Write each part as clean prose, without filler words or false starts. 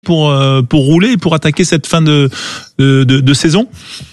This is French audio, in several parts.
pour rouler, pour attaquer cette fin de saison?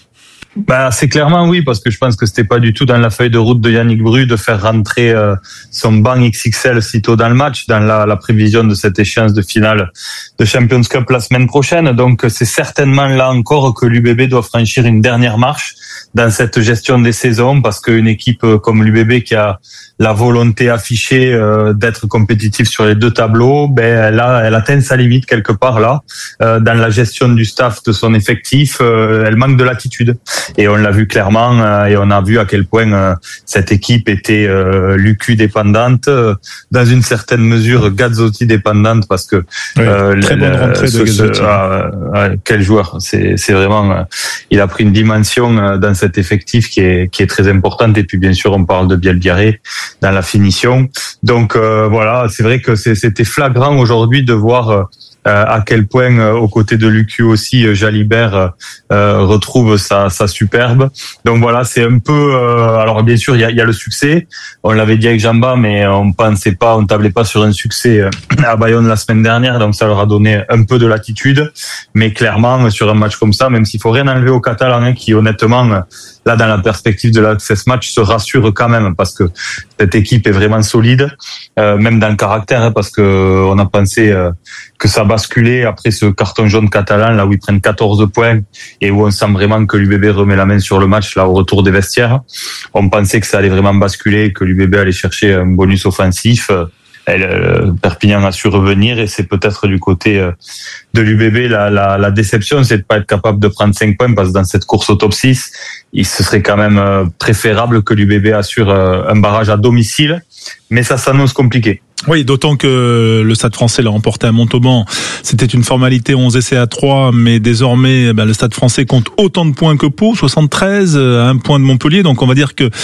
C'est clairement oui, parce que je pense que c'était pas du tout dans la feuille de route de Yannick Bru de faire rentrer son banc XXL si tôt dans le match, dans la prévision de cette échéance de finale de Champions Cup la semaine prochaine. Donc c'est certainement là encore que l'UBB doit franchir une dernière marche dans cette gestion des saisons, parce qu'une équipe comme l'UBB qui a la volonté affichée d'être compétitive sur les deux tableaux, elle atteint sa limite quelque part là dans la gestion du staff, de son effectif. Elle manque de l'attitude, et on l'a vu clairement, et on a vu à quel point cette équipe était Lucu dépendante, dans une certaine mesure Gazzotti dépendante, parce que très bonne rentrée de Gazzotti. Quel joueur, c'est vraiment il a pris une dimension dans cet effectif qui est très importante. Et puis bien sûr on parle de Bielbiarré dans la finition. Donc voilà, c'est vrai que c'était flagrant aujourd'hui de voir à quel point aux côtés de Lucu aussi Jalibert retrouve sa superbe. Donc voilà, c'est un peu alors bien sûr il y a le succès, on l'avait dit avec Jamba, mais on tablait pas sur un succès à Bayonne la semaine dernière, donc ça leur a donné un peu de latitude. Mais clairement sur un match comme ça, même s'il faut rien enlever aux Catalans, qui honnêtement là dans la perspective de l'Access Match se rassure quand même, parce que cette équipe est vraiment solide, même dans le caractère, parce que on a pensé que ça basculait après ce carton jaune catalan là où ils prennent 14 points et où on sent vraiment que l'UBB remet la main sur le match là au retour des vestiaires. On pensait que ça allait vraiment basculer, que l'UBB allait chercher un bonus offensif. Perpignan a su revenir, et c'est peut-être du côté de l'UBB la déception, c'est de pas être capable de prendre 5 points, parce que dans cette course au top 6, il se serait quand même préférable que l'UBB assure un barrage à domicile, mais ça s'annonce compliqué. Oui, d'autant que le Stade Français l'a remporté à Montauban. C'était une formalité 11 essais à 3, mais désormais, le Stade Français compte autant de points que Pau, 73, à 1 point de Montpellier. Donc on va dire que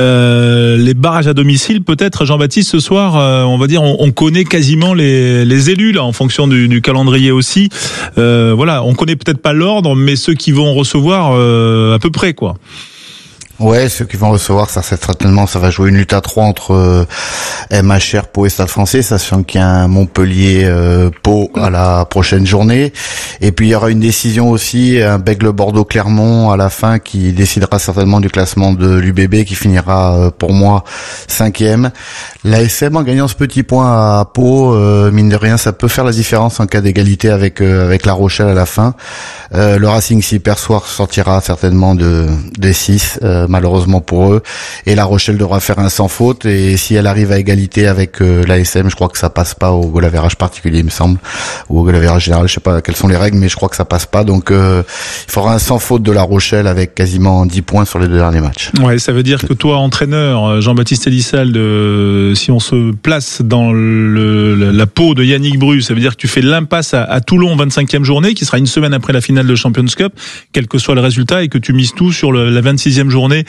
les barrages à domicile, peut-être, Jean-Baptiste, ce soir, on va dire, on connaît quasiment les élus là, en fonction du calendrier aussi. Voilà, on connaît peut-être pas l'ordre, mais ceux qui vont recevoir à peu près, quoi. Ouais, ceux qui vont recevoir, ça certainement, ça va jouer une lutte à 3 entre MHR, Pau et Stade Français, sachant qu'il y a un Montpellier Pau à la prochaine journée. Et puis il y aura une décision aussi, un Bègles Bordeaux-Clermont à la fin, qui décidera certainement du classement de l'UBB, qui finira pour moi 5e. L'ASM, en gagnant ce petit point à Pau, mine de rien, ça peut faire la différence en cas d'égalité avec La Rochelle à la fin. Le Racing, s'il perd soir, sortira certainement des 6, malheureusement pour eux. Et La Rochelle devra faire un sans faute. Et si elle arrive à égalité avec l'ASM, je crois que ça passe pas au goal average particulier, il me semble, ou au goal average général. Je sais pas quelles sont les règles, mais je crois que ça passe pas. Donc il faudra un sans faute de La Rochelle avec quasiment 10 points sur les 2 derniers matchs. Ouais, ça veut dire que toi, entraîneur, Jean-Baptiste Elissal, si on se place dans la peau de Yannick Bru, ça veut dire que tu fais l'impasse à Toulon, 25e journée, qui sera une semaine après la finale de Champions Cup, quel que soit le résultat, et que tu mises tout sur la 26e journée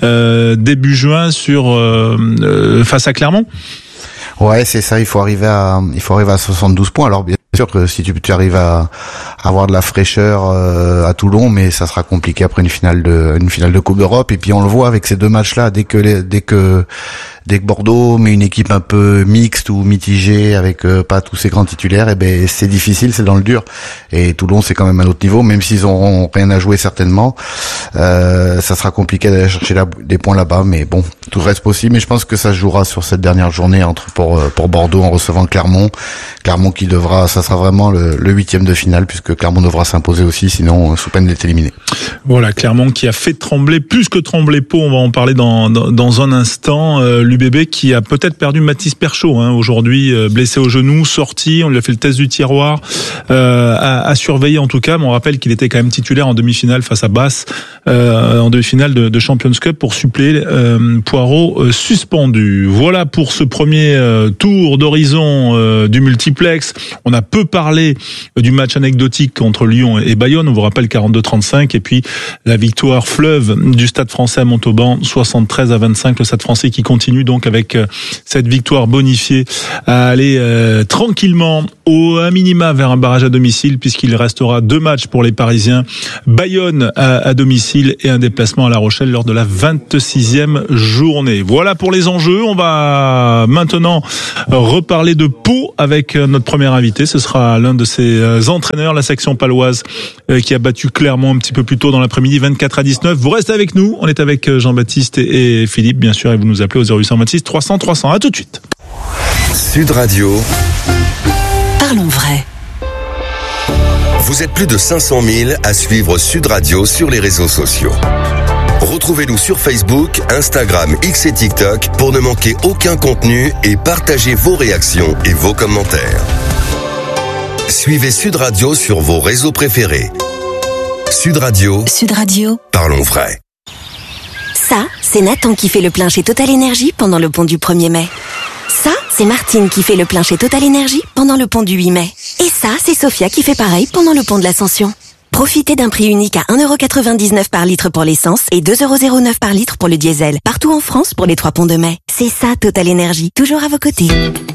début juin face à Clermont. Ouais, c'est ça, il faut arriver à 72 points. Alors bien sûr que si tu arrives à avoir de la fraîcheur à Toulon, mais ça sera compliqué après une finale de Coupe d'Europe. Et puis on le voit avec ces 2 matchs-là, dès que Bordeaux met une équipe un peu mixte ou mitigée avec pas tous ces grands titulaires, et c'est difficile, c'est dans le dur. Et Toulon, c'est quand même un autre niveau, même s'ils auront rien à jouer certainement. Ça sera compliqué d'aller chercher des points là-bas, mais bon, tout reste possible. Mais je pense que ça se jouera sur cette dernière journée pour Bordeaux en recevant Clermont qui devra, ça sera vraiment le 8e de finale, puisque Clermont devra s'imposer aussi, sinon sous peine d'être éliminé. Voilà, Clermont qui a fait trembler, plus que trembler Pau, on va en parler dans un instant. L'UBB qui a peut-être perdu Mathis Perchaud aujourd'hui, blessé au genou, sorti, on lui a fait le test du tiroir, à surveiller en tout cas, mais on rappelle qu'il était quand même titulaire en demi-finale face à Basse, en demi-finale de Champions Cup pour suppléer Poirot suspendu. Voilà pour ce premier tour d'horizon du multiplex. On a peu parlé du match anecdotique entre Lyon et Bayonne, on vous rappelle 42-35, et puis la victoire fleuve du Stade Français à Montauban, 73-25, le Stade Français qui continue donc avec cette victoire bonifiée à aller tranquillement à minima vers un barrage à domicile, puisqu'il restera 2 matchs pour les Parisiens. Bayonne à domicile et un déplacement à La Rochelle lors de la 26e journée. Voilà pour les enjeux. On va maintenant reparler de Pau avec notre premier invité. Ce sera l'un de ses entraîneurs, la section paloise, qui a battu Clermont un petit peu plus tôt dans l'après-midi, 24-19. Vous restez avec nous. On est avec Jean-Baptiste et Philippe, bien sûr, et vous nous appelez au 0826 300 300. À tout de suite. Sud Radio. Parlons vrai. Vous êtes plus de 500 000 à suivre Sud Radio sur les réseaux sociaux. Retrouvez-nous sur Facebook, Instagram, X et TikTok pour ne manquer aucun contenu et partagez vos réactions et vos commentaires. Suivez Sud Radio sur vos réseaux préférés. Sud Radio. Sud Radio. Parlons vrai. Ça, c'est Nathan qui fait le plein chez Total Energy pendant le pont du 1er mai. Ça, c'est Martine qui fait le plein chez Total Energy pendant le pont du 8 mai. Et ça, c'est Sophia qui fait pareil pendant le pont de l'Ascension. Profitez d'un prix unique à 1,99€ par litre pour l'essence et 2,09€ par litre pour le diesel. Partout en France pour les 3 ponts de mai. C'est ça Total Energy, toujours à vos côtés.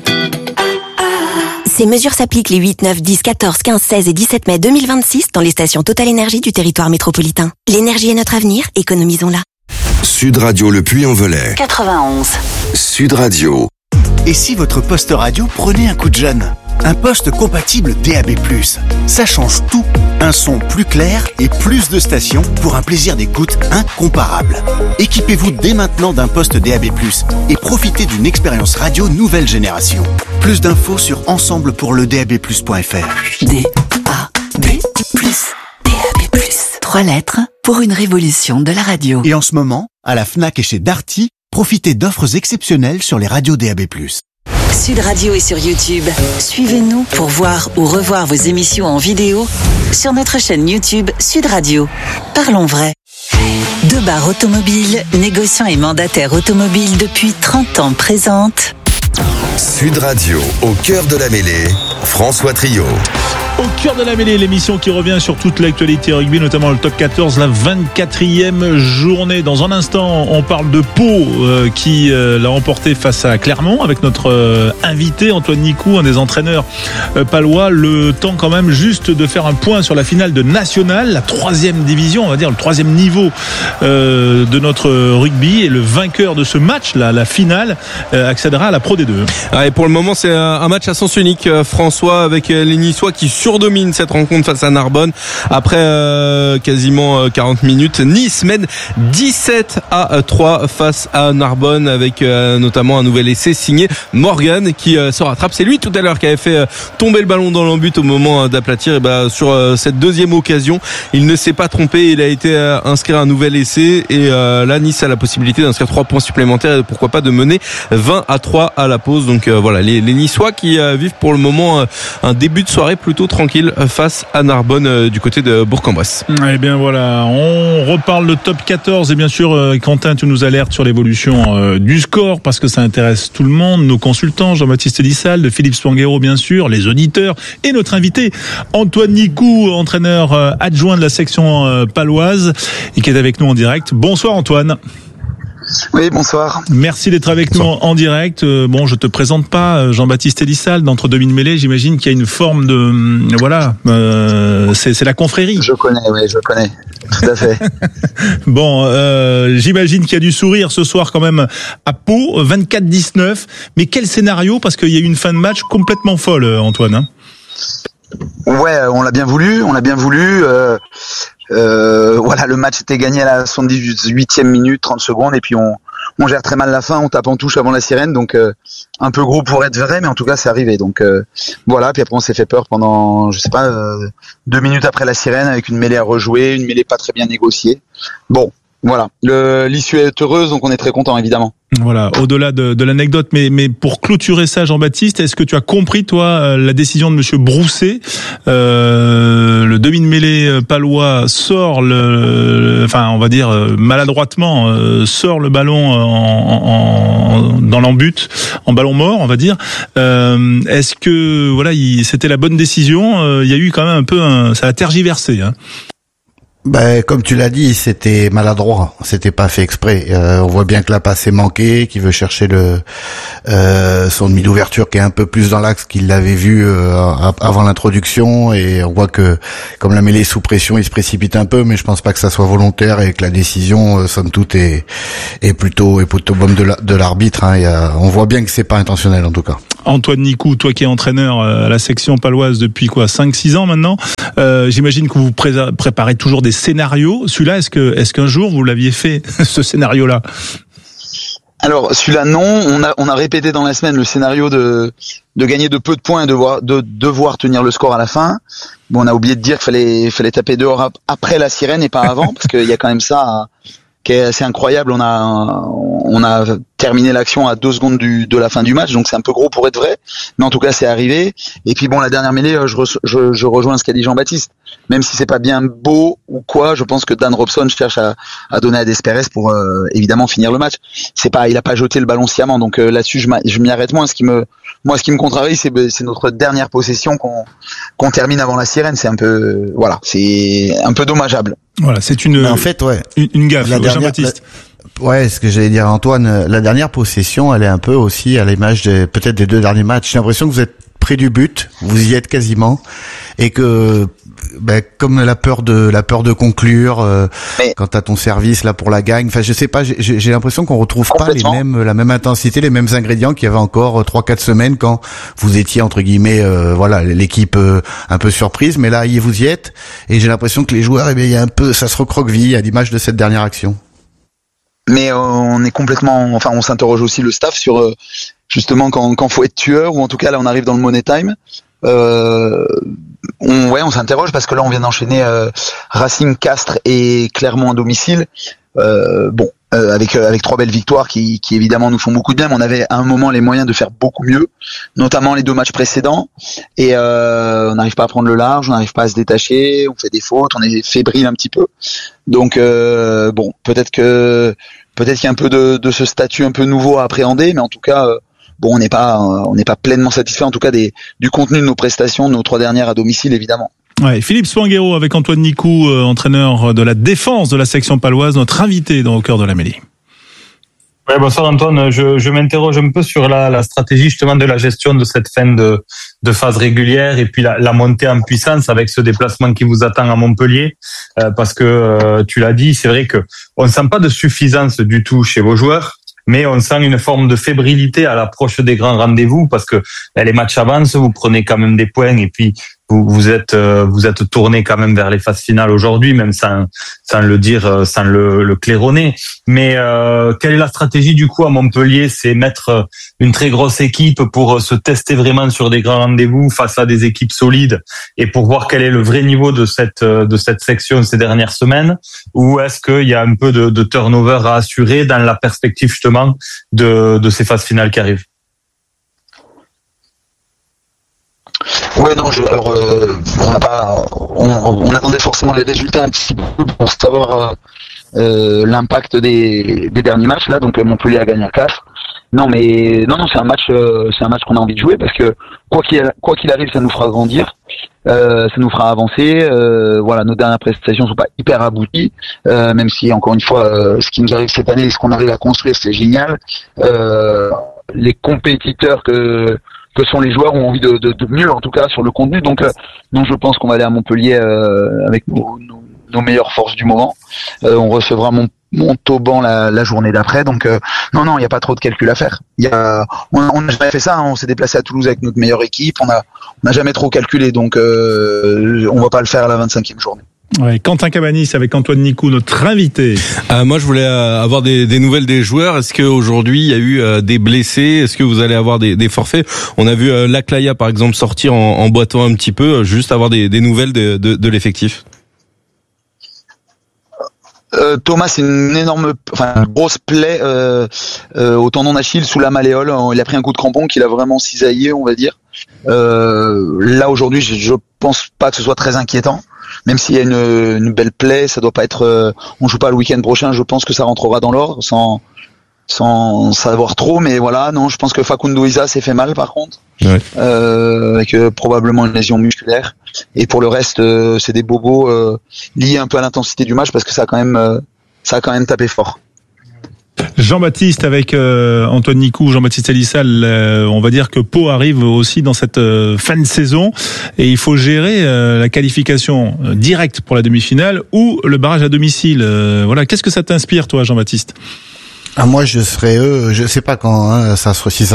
Ces mesures s'appliquent les 8, 9, 10, 14, 15, 16 et 17 mai 2026 dans les stations Total Energy du territoire métropolitain. L'énergie est notre avenir, économisons-la. Sud Radio Le Puy-en-Velay. 91. Sud Radio. Et si votre poste radio prenait un coup de jeune ? Un poste compatible DAB+. Ça change tout. Un son plus clair et plus de stations pour un plaisir d'écoute incomparable. Équipez-vous dès maintenant d'un poste DAB+, et profitez d'une expérience radio nouvelle génération. Plus d'infos sur ensemblepourledab+.fr. DAB+. DAB+. 3 lettres pour une révolution de la radio. Et en ce moment, à la Fnac et chez Darty, profitez d'offres exceptionnelles sur les radios DAB+. Sud Radio est sur YouTube. Suivez-nous pour voir ou revoir vos émissions en vidéo sur notre chaîne YouTube Sud Radio. Parlons vrai. Debar Automobile, négociant et mandataire automobile depuis 30 ans présente. Sud Radio, au cœur de la mêlée, François Trio. Au cœur de la mêlée, l'émission qui revient sur toute l'actualité rugby, notamment le top 14, la 24e journée. Dans un instant, on parle de Pau qui l'a remporté face à Clermont avec notre invité Antoine Nicou, un des entraîneurs palois. Le temps quand même juste de faire un point sur la finale de National, la 3e division, on va dire le 3e niveau de notre rugby. Et le vainqueur de ce match, la finale, accédera à la Pro D2. Et pour le moment, c'est un match à sens unique, François, avec les Niçois qui surdomine cette rencontre face à Narbonne après quasiment 40 minutes. Nice mène 17-3 face à Narbonne avec notamment un nouvel essai signé Morgan qui se rattrape. C'est lui tout à l'heure qui avait fait tomber le ballon dans l'embut au moment d'aplatir. Et sur cette deuxième occasion, il ne s'est pas trompé. Il a été inscrit un nouvel essai et là Nice a la possibilité d'inscrire 3 points supplémentaires et pourquoi pas de mener 20-3 à la pause. Donc voilà, les Niçois qui vivent pour le moment un début de soirée plutôt tranquille face à Narbonne du côté de Bourg-en-Bresse. Eh bien voilà, on reparle de top 14 et bien sûr Quentin, tu nous alertes sur l'évolution du score parce que ça intéresse tout le monde, nos consultants, Jean-Baptiste Lissalde, Philippe Spanghero bien sûr, les auditeurs et notre invité Antoine Nicou, entraîneur adjoint de la section paloise et qui est avec nous en direct. Bonsoir Antoine. Oui, bonsoir. Merci d'être avec nous en direct. Bon, je te présente pas Jean-Baptiste Elissal d'entre 2000 mêlées. J'imagine qu'il y a une forme de voilà, c'est la confrérie. Je connais, tout à fait. Bon, j'imagine qu'il y a du sourire ce soir quand même à Pau, 24-19. Mais quel scénario, parce qu'il y a eu une fin de match complètement folle, Antoine. Hein. Ouais, on l'a bien voulu. Voilà, le match était gagné à la 78e minute, 30 secondes, et puis on gère très mal la fin, on tape en touche avant la sirène, donc un peu gros pour être vrai, mais en tout cas c'est arrivé. Donc voilà, puis après on s'est fait peur pendant, 2 minutes après la sirène, avec une mêlée à rejouer, une mêlée pas très bien négociée. Bon, voilà, l'issue est heureuse, donc on est très content évidemment. Voilà, au-delà de l'anecdote, mais pour clôturer ça, Jean-Baptiste, est-ce que tu as compris, toi, la décision de Monsieur Brousset, le demi-mêlée palois sort on va dire maladroitement, sort le ballon dans l'embut, en ballon mort, on va dire. Est-ce que c'était la bonne décision ? Il y a eu quand même ça a tergiversé. Hein. Comme tu l'as dit, c'était maladroit, c'était pas fait exprès. On voit bien que la passe est manquée, qu'il veut chercher son demi d'ouverture qui est un peu plus dans l'axe qu'il l'avait vu avant l'introduction, et on voit que comme la mêlée est sous pression, il se précipite un peu, mais je pense pas que ça soit volontaire et que la décision, somme toute, est plutôt bonne de l'arbitre. On voit bien que c'est pas intentionnel en tout cas. Antoine Nicou, toi qui es entraîneur à la section paloise depuis 5-6 ans maintenant, j'imagine que vous préparez toujours des scénarios. Celui-là, est-ce qu'un jour vous l'aviez fait, ce scénario-là? Alors celui-là non, on a répété dans la semaine le scénario de gagner de peu de points et de devoir tenir le score à la fin. Bon, on a oublié de dire qu'il fallait taper dehors après la sirène et pas avant, parce qu'il y a quand même ça qui est assez incroyable. On a terminé l'action à 2 secondes de la fin du match, donc c'est un peu gros pour être vrai, mais en tout cas c'est arrivé. Et puis bon, la dernière mêlée, je rejoins ce qu'a dit Jean-Baptiste. Même si c'est pas bien beau ou quoi, je pense que Dan Robson cherche à donner à Desperes pour évidemment finir le match. Il a pas jeté le ballon sciemment, donc là-dessus je m'y arrête moins. Ce qui me contrarie, c'est notre dernière possession qu'on termine avant la sirène. C'est un peu dommageable. Voilà, c'est en fait, ouais, une gaffe. Jean-Baptiste. Ouais, ce que j'allais dire à Antoine, la dernière possession, elle est un peu aussi à l'image peut-être des 2 derniers matchs. J'ai l'impression que vous êtes près du but, vous y êtes quasiment, et que comme la peur de conclure quant à ton service là pour la gagne, enfin je sais pas, j'ai l'impression qu'on retrouve pas la même intensité, les mêmes ingrédients qu'il y avait encore 3-4 semaines quand vous étiez entre guillemets l'équipe un peu surprise, mais là vous y êtes, et j'ai l'impression que les joueurs, il y a un peu, ça se recroqueville à l'image de cette dernière action. Mais on est complètement, on s'interroge aussi le staff sur justement quand faut être tueur, ou en tout cas là on arrive dans le money time. On s'interroge parce que là on vient d'enchaîner Racing, Castres et Clermont à domicile. Avec 3 belles victoires qui évidemment nous font beaucoup de bien, mais on avait à un moment les moyens de faire beaucoup mieux, notamment les 2 matchs précédents, et on n'arrive pas à prendre le large, on n'arrive pas à se détacher, on fait des fautes, on est fébrile un petit peu. Donc peut-être qu'il y a un peu de ce statut un peu nouveau à appréhender, mais en tout cas on n'est pas pleinement satisfait en tout cas du contenu de nos prestations, de nos 3 dernières à domicile évidemment. Ouais, Philippe Spanghero avec Antoine Nicou, entraîneur de la défense de la section paloise, notre invité dans Au cœur de la mêlée. Ouais, bonsoir Antoine, je m'interroge un peu sur la stratégie justement de la gestion de cette fin de phase régulière, et puis la montée en puissance avec ce déplacement qui vous attend à Montpellier, parce que tu l'as dit, c'est vrai que on ne sent pas de suffisance du tout chez vos joueurs, mais on sent une forme de fébrilité à l'approche des grands rendez-vous, parce que les matchs avancent, vous prenez quand même des points, et puis vous êtes tourné quand même vers les phases finales aujourd'hui, même sans le dire, sans le claironner. Mais quelle est la stratégie du coup à Montpellier? C'est mettre une très grosse équipe pour se tester vraiment sur des grands rendez-vous face à des équipes solides, et pour voir quel est le vrai niveau de cette section ces dernières semaines, ou est-ce qu'il y a un peu de turnover à assurer dans la perspective justement de ces phases finales qui arrivent? Ouais, non, on attendait forcément les résultats un petit peu pour savoir l'impact des derniers matchs là. Donc Montpellier a gagné à 4. Non, c'est un match qu'on a envie de jouer, parce que quoi qu'il arrive, ça nous fera grandir, ça nous fera avancer. Nos dernières prestations sont pas hyper abouties, même si encore une fois, ce qui nous arrive cette année, ce qu'on arrive à construire, c'est génial. Les compétiteurs que sont les joueurs ont envie de mieux, en tout cas sur le contenu. Donc je pense qu'on va aller à Montpellier avec nos meilleures forces du moment. On recevra Montauban la journée d'après. Donc il n'y a pas trop de calcul à faire. On n'a jamais fait ça. On s'est déplacé à Toulouse avec notre meilleure équipe. On n'a jamais trop calculé. Donc on va pas le faire à la 25e journée. Ouais, Quentin Cabanis avec Antoine Nicou, notre invité. Moi, je voulais avoir des nouvelles des joueurs. Est-ce qu'aujourd'hui, il y a eu des blessés? Est-ce que vous allez avoir des forfaits? On a vu Laclaya, par exemple, sortir en boitant un petit peu, juste avoir des nouvelles de l'effectif. Thomas, c'est une grosse plaie au tendon d'Achille sous la malléole. Il a pris un coup de crampon qu'il a vraiment cisaillé, on va dire. Là aujourd'hui, je pense pas que ce soit très inquiétant. Même s'il y a une belle plaie, ça doit pas être. On joue pas le week-end prochain. Je pense que ça rentrera dans l'ordre sans savoir trop, mais voilà, non, je pense que Facundo Isa s'est fait mal par contre, avec probablement une lésion musculaire. Et pour le reste, c'est des bobos liés un peu à l'intensité du match parce que ça a quand même tapé fort. Jean-Baptiste avec Antoine Nicou, Jean-Baptiste Elissal, on va dire que Pau arrive aussi dans cette fin de saison et il faut gérer la qualification directe pour la demi-finale ou le barrage à domicile. Voilà, qu'est-ce que ça t'inspire toi, Jean-Baptiste? Moi, je serais je sais pas quand ça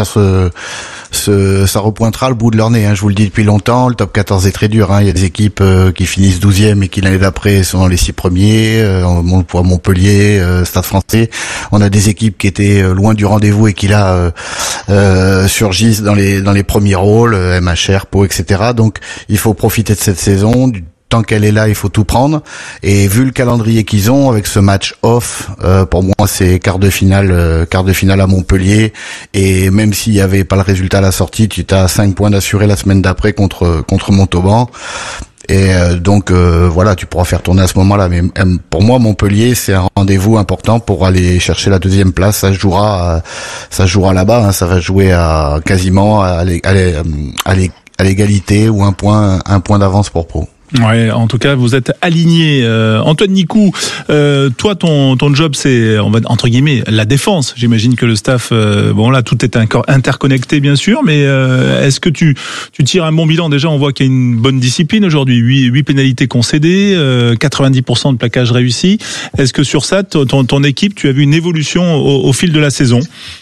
repointera le bout de leur nez. Je vous le dis depuis longtemps. Le top 14 est très dur. Il y a des équipes qui finissent 12e et qui l'année d'après sont dans les 6 premiers. Pour Montpellier, Stade Français. On a des équipes qui étaient loin du rendez-vous et qui là surgissent dans les premiers rôles. MHR, Pau, etc. Donc, il faut profiter de cette saison. Tant qu'elle est là, il faut tout prendre. Et vu le calendrier qu'ils ont, avec ce match off, pour moi, c'est quart de finale à Montpellier. Et même s'il y avait pas le résultat à la sortie, tu as 5 points d'assuré la semaine d'après contre Montauban. Et donc voilà, tu pourras faire tourner à ce moment-là. Mais pour moi, Montpellier, c'est un rendez-vous important pour aller chercher la 2e place. Ça se jouera là-bas. Ça va jouer à quasiment à l'égalité ou un point d'avance pour Pau. Ouais, en tout cas, vous êtes alignés. Antoine Nicou, toi, ton job, c'est, on va entre guillemets, la défense. J'imagine que le staff, bon là, tout est interconnecté, bien sûr, mais est-ce que tu tires un bon bilan? Déjà, on voit qu'il y a une bonne discipline aujourd'hui. 8 pénalités concédées, 90% de plaquage réussi. Est-ce que sur ça, ton équipe, tu as vu une évolution au fil de la saison?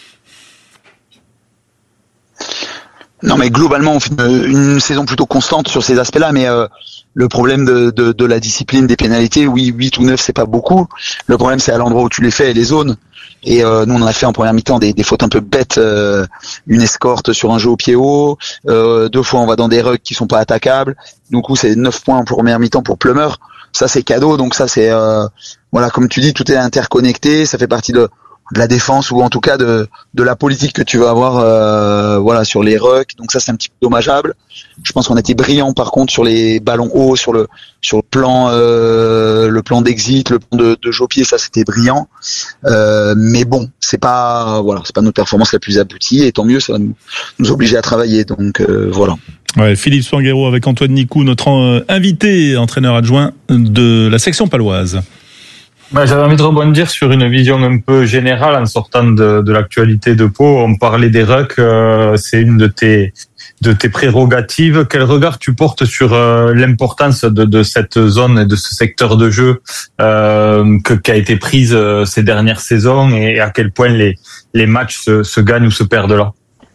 Non, mais globalement, on fait une saison plutôt constante sur ces aspects-là, mais le problème de la discipline des pénalités, oui, 8 ou 9, c'est pas beaucoup. Le problème, c'est à l'endroit où tu les fais et les zones. Et nous, on en a fait en première mi-temps des fautes un peu bêtes, une escorte sur un jeu au pied haut, 2 fois on va dans des rugs qui sont pas attaquables. Du coup, c'est 9 points en première mi-temps pour Plumeur. Ça, c'est cadeau. Donc ça, c'est voilà, comme tu dis, tout est interconnecté. Ça fait partie de la défense ou en tout cas de la politique que tu vas avoir voilà sur les rucks. Donc ça, c'est un petit peu dommageable. Je pense qu'on a été brillant par contre sur les ballons hauts, sur le plan d'exit, le plan de jeu au pied, ça c'était brillant. Mais bon, c'est pas notre performance la plus aboutie et tant mieux, ça va nous obliger à travailler. Donc voilà. Ouais, Philippe Spanghero avec Antoine Nicou, notre invité, entraîneur adjoint de la section paloise. J'avais envie de rebondir sur une vision un peu générale en sortant de l'actualité de Pau. On parlait des rucks, c'est une de tes prérogatives. Quel regard tu portes sur l'importance de cette zone et de ce secteur de jeu qui a été prise ces dernières saisons et à quel point les matchs se gagnent ou se perdent là?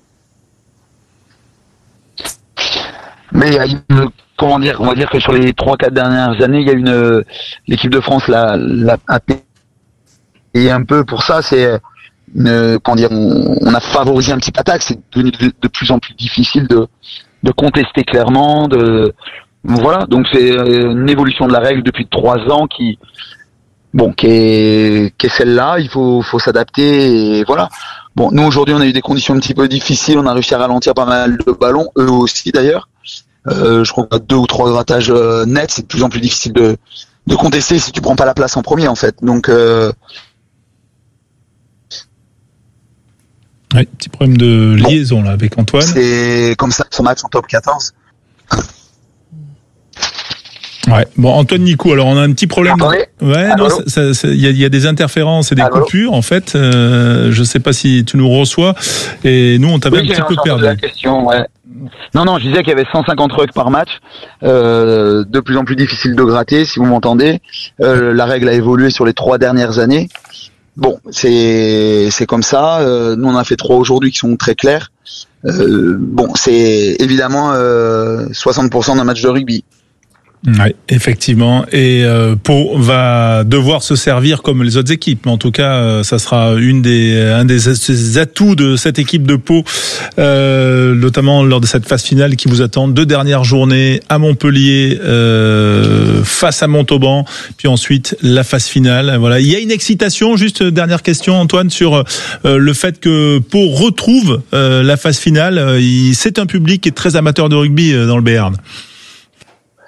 Mais il y a on va dire que sur les 3-4 dernières années, il y a l'équipe de France l'a payé un peu pour ça. C'est on a favorisé un petit peu l'attaque. C'est devenu de plus en plus difficile de contester clairement. Voilà, donc c'est une évolution de la règle depuis 3 ans qui est celle-là. Il faut s'adapter et voilà. Bon, nous aujourd'hui, on a eu des conditions un petit peu difficiles. On a réussi à ralentir pas mal de ballons, eux aussi d'ailleurs. Je crois qu'on a 2 ou 3 grattages nets, c'est de plus en plus difficile de contester si tu prends pas la place en premier en fait. Donc petit problème de liaison là avec Antoine. C'est comme ça son match en top 14. Ouais. Bon, Antoine Nicou, alors on a un petit problème. Ouais, allô, non, il y a des interférences et des coupures en fait. Je sais pas si tu nous reçois et nous on t'avait un petit peu perdu. La question, ouais. Non, je disais qu'il y avait 150 rucks par match, de plus en plus difficile de gratter, si vous m'entendez. La règle a évolué sur les 3 dernières années. Bon, c'est comme ça. Nous, on en a fait 3 aujourd'hui qui sont très clairs. Bon, c'est évidemment 60% d'un match de rugby. Ouais, effectivement. Et Pau va devoir se servir comme les autres équipes. Mais en tout cas, ça sera un des atouts de cette équipe de Pau, notamment lors de cette phase finale qui vous attend. 2 dernières journées à Montpellier, face à Montauban, puis ensuite la phase finale. Voilà. Il y a une excitation. Juste dernière question, Antoine, sur le fait que Pau retrouve la phase finale. C'est un public qui est très amateur de rugby dans le Béarn.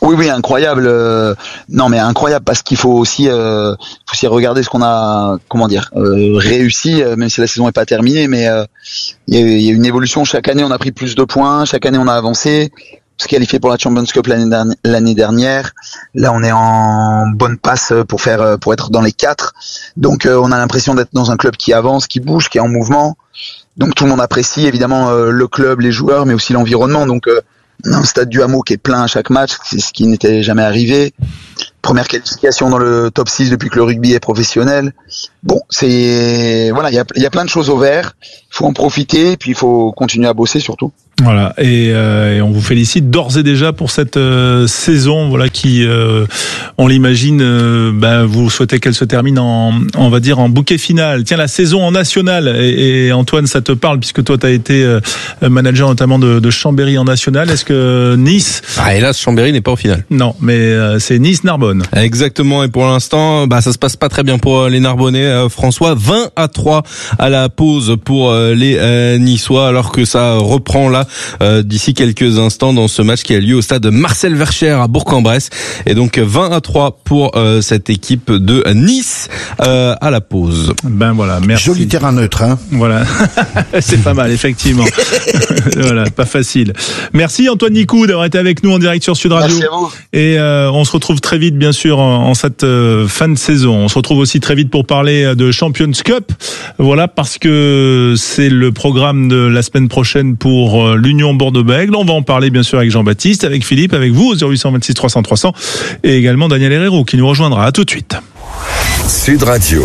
Oui, incroyable. Non, mais incroyable parce qu'il faut aussi regarder ce qu'on a, réussi, même si la saison n'est pas terminée. Mais il y a une évolution. Chaque année, on a pris plus de points. Chaque année, on a avancé. On se qualifié pour la Champions Cup l'année dernière. Là, on est en bonne passe pour être dans les 4. Donc, on a l'impression d'être dans un club qui avance, qui bouge, qui est en mouvement. Donc, tout le monde apprécie évidemment le club, les joueurs, mais aussi l'environnement. Donc, un stade du Hameau qui est plein à chaque match, c'est ce qui n'était jamais arrivé. Première qualification dans le top 6 depuis que le rugby est professionnel. Bon, il y a plein de choses au vert. Il faut en profiter, et puis il faut continuer à bosser surtout. Voilà, et on vous félicite d'ores et déjà pour cette saison, voilà, qui, on l'imagine, vous souhaitez qu'elle se termine on va dire en bouquet final. Tiens, la saison en national, et Antoine, ça te parle puisque toi, tu as été manager notamment de Chambéry en national. Est-ce que Nice... hélas, Chambéry n'est pas au final. Non, mais c'est Nice-Narbonne. Exactement, et pour l'instant, ça se passe pas très bien pour les Narbonnais, François. 20-3 à la pause pour les Niçois, alors que ça reprend là d'ici quelques instants dans ce match qui a lieu au stade Marcel Vercher à Bourg-en-Bresse. Et donc 20-3 pour cette équipe de Nice à la pause. Voilà, merci. Joli terrain neutre, hein. Voilà, c'est pas mal, effectivement. Voilà, pas facile. Merci Antoine Nicou d'avoir été avec nous en direct sur Sud Radio. Merci à vous. Et on se retrouve très vite, bien sûr, en cette fin de saison. On se retrouve aussi très vite pour parler de Champions Cup. Voilà, parce que c'est le programme de la semaine prochaine pour l'Union Bordeaux-Bègles. On va en parler, bien sûr, avec Jean-Baptiste, avec Philippe, avec vous, au 0826 300 300, et également Daniel Herrero, qui nous rejoindra. À tout de suite. Sud Radio.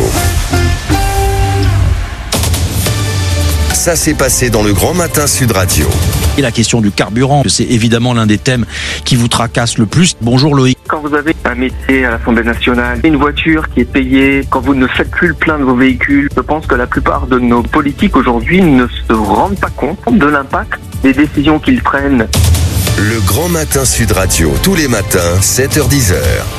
Ça s'est passé dans le Grand Matin Sud Radio. Et la question du carburant, c'est évidemment l'un des thèmes qui vous tracasse le plus. Bonjour Loïc. Quand vous avez un métier à l'Assemblée nationale, une voiture qui est payée, quand vous ne faites plus le plein de vos véhicules, je pense que la plupart de nos politiques aujourd'hui ne se rendent pas compte de l'impact des décisions qu'ils prennent. Le Grand Matin Sud Radio, tous les matins, 7h-10h.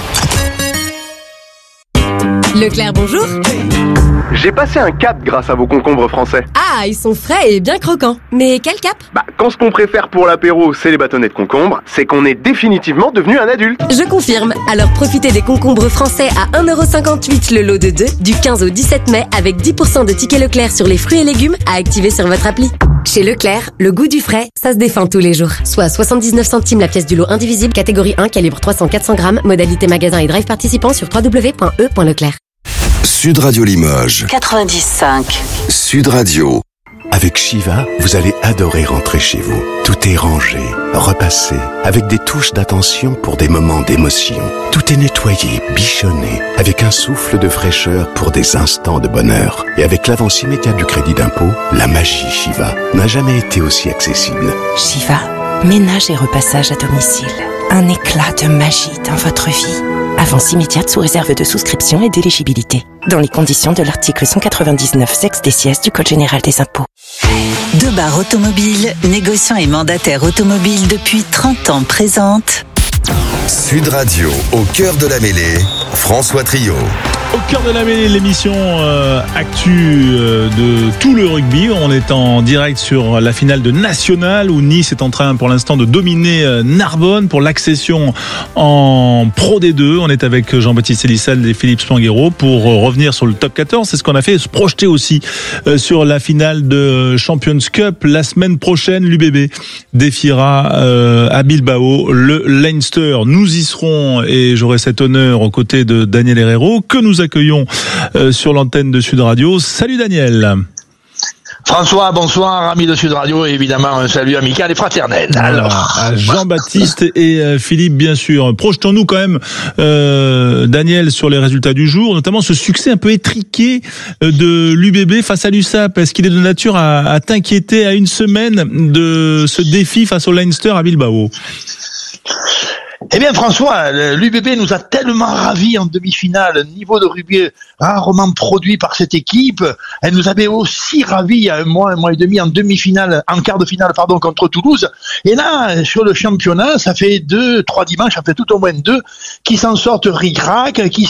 Leclerc, bonjour. J'ai passé un cap grâce à vos concombres français. Ah, ils sont frais et bien croquants. Mais quel cap ? Quand ce qu'on préfère pour l'apéro, c'est les bâtonnets de concombre, c'est qu'on est définitivement devenu un adulte. Je confirme. Alors profitez des concombres français à 1,58€ le lot de 2 du 15 au 17 mai avec 10% de tickets Leclerc sur les fruits et légumes à activer sur votre appli. Chez Leclerc, le goût du frais, ça se défend tous les jours. Soit 79 centimes la pièce du lot indivisible, catégorie 1, calibre 300-400 grammes, modalité magasin et drive participant sur www.e.leclerc. Sud Radio Limoges 95. Sud Radio. Avec Shiva, vous allez adorer rentrer chez vous. Tout est rangé, repassé, avec des touches d'attention pour des moments d'émotion. Tout est nettoyé, bichonné, avec un souffle de fraîcheur pour des instants de bonheur. Et avec l'avance immédiate du crédit d'impôt, la magie Shiva n'a jamais été aussi accessible. Shiva, ménage et repassage à domicile. Un éclat de magie dans votre vie. Avance immédiate sous réserve de souscription et d'éligibilité. Dans les conditions de l'article 199 sex des sièges du Code général des impôts. Debar Automobile, négociant et mandataire automobile depuis 30 ans, présente Sud Radio, au cœur de la mêlée, François Trio. Au cœur de la mêlée, l'émission actu de tout le rugby. On est en direct sur la finale de National où Nice est en train pour l'instant de dominer Narbonne pour l'accession en Pro D2. On est avec Jean-Baptiste Elissal et Philippe Spanghero pour revenir sur le top 14. C'est ce qu'on a fait, se projeter aussi sur la finale de Champions Cup. La semaine prochaine, l'UBB défiera à Bilbao le Leinster. Nous y serons et j'aurai cet honneur aux côtés de Daniel Herrero que nous accueillons sur l'antenne de Sud Radio. Salut Daniel. François, bonsoir, amis de Sud Radio, et évidemment un salut amical et fraternel. Alors, à Jean-Baptiste et Philippe, bien sûr. Projetons-nous quand même, Daniel, sur les résultats du jour, notamment ce succès un peu étriqué de l'UBB face à l'USAP. Est-ce qu'il est de nature à t'inquiéter à une semaine de ce défi face au Leinster à Bilbao ? Eh bien François, l'UBB nous a tellement ravis en demi-finale, niveau de rugby rarement produit par cette équipe. Elle nous avait aussi ravis il y a un mois et demi en demi-finale, en quart de finale contre Toulouse. Et là, sur le championnat, ça fait 2-3 dimanches, ça fait tout au moins 2 qui s'en sortent ric-rac, ils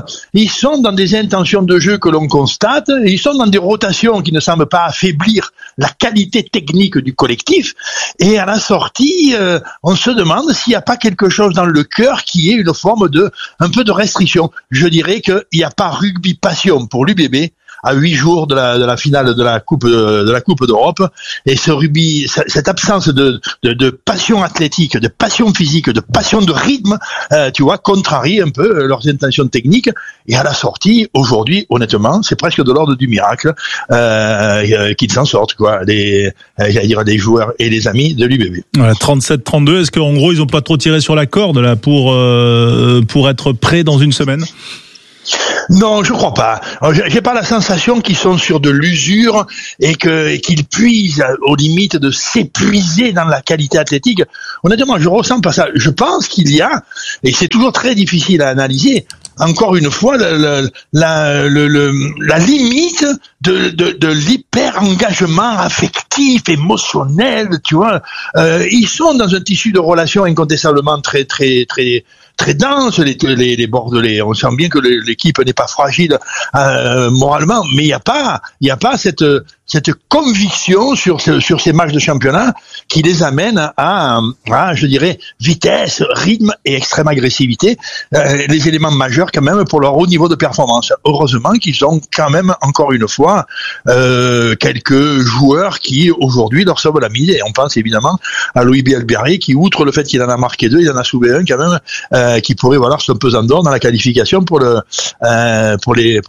sont dans des intentions de jeu que l'on constate, et ils sont dans des rotations qui ne semblent pas affaiblir la qualité technique du collectif. Et à la sortie, on se demande s'il n'y a pas quelque chose dans le cœur qui est une forme un peu de restriction. Je dirais qu'il n'y a pas rugby passion pour l'UBB à 8 jours de la finale de la Coupe d'Europe, et ce rugby, cette absence de passion athlétique, de passion physique, de passion de rythme, tu vois, contrarie un peu leurs intentions techniques. Et à la sortie, aujourd'hui, honnêtement, c'est presque de l'ordre du miracle qu'ils s'en sortent, quoi. J'allais dire les joueurs et les amis de l'UBB. Voilà, 37-32. Est-ce qu'en gros ils ont pas trop tiré sur la corde là pour être prêts dans une semaine? Non, je crois pas. J'ai pas la sensation qu'ils sont sur de l'usure et qu'ils puisent aux limites de s'épuiser dans la qualité athlétique. Honnêtement, je ressens pas ça. Je pense qu'il y a, et c'est toujours très difficile à analyser, encore une fois, la limite de l'hyper-engagement affectif, émotionnel, tu vois. Ils sont dans un tissu de relations incontestablement très dense, les Bordelais. On sent bien que l'équipe n'est pas fragile moralement, mais il y a pas cette conviction sur ces matchs de championnat qui les amène à je dirais, vitesse, rythme et extrême agressivité, les éléments majeurs quand même pour leur haut niveau de performance. Heureusement qu'ils ont quand même, encore une fois, quelques joueurs qui aujourd'hui leur sauvent la mise, et on pense évidemment à Louis Bielbiarré qui, outre le fait qu'il en a marqué 2, il en a sauvé un quand même, qui pourrait valoir son pesant d'or dans la qualification pour la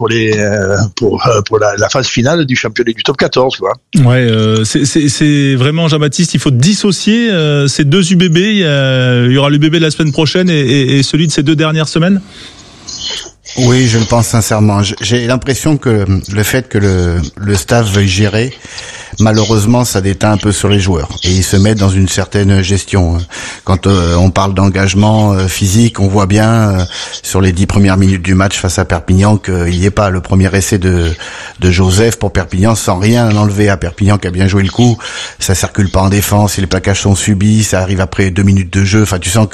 phase finale du championnat du top 14, quoi. Ouais, c'est vraiment, Jean-Baptiste, il faut dissocier ces deux UBB. Il y aura l'UBB de la semaine prochaine et celui de ces 2 dernières semaines. Oui, je le pense sincèrement. J'ai l'impression que le fait que le staff veuille gérer, malheureusement, ça déteint un peu sur les joueurs. Et ils se mettent dans une certaine gestion. Quand on parle d'engagement physique, on voit bien sur les 10 premières minutes du match face à Perpignan qu'il n'y ait pas le premier essai de Joseph pour Perpignan, sans rien enlever à Perpignan qui a bien joué le coup. Ça circule pas en défense, les plaquages sont subis, ça arrive après 2 minutes de jeu. Enfin, tu sens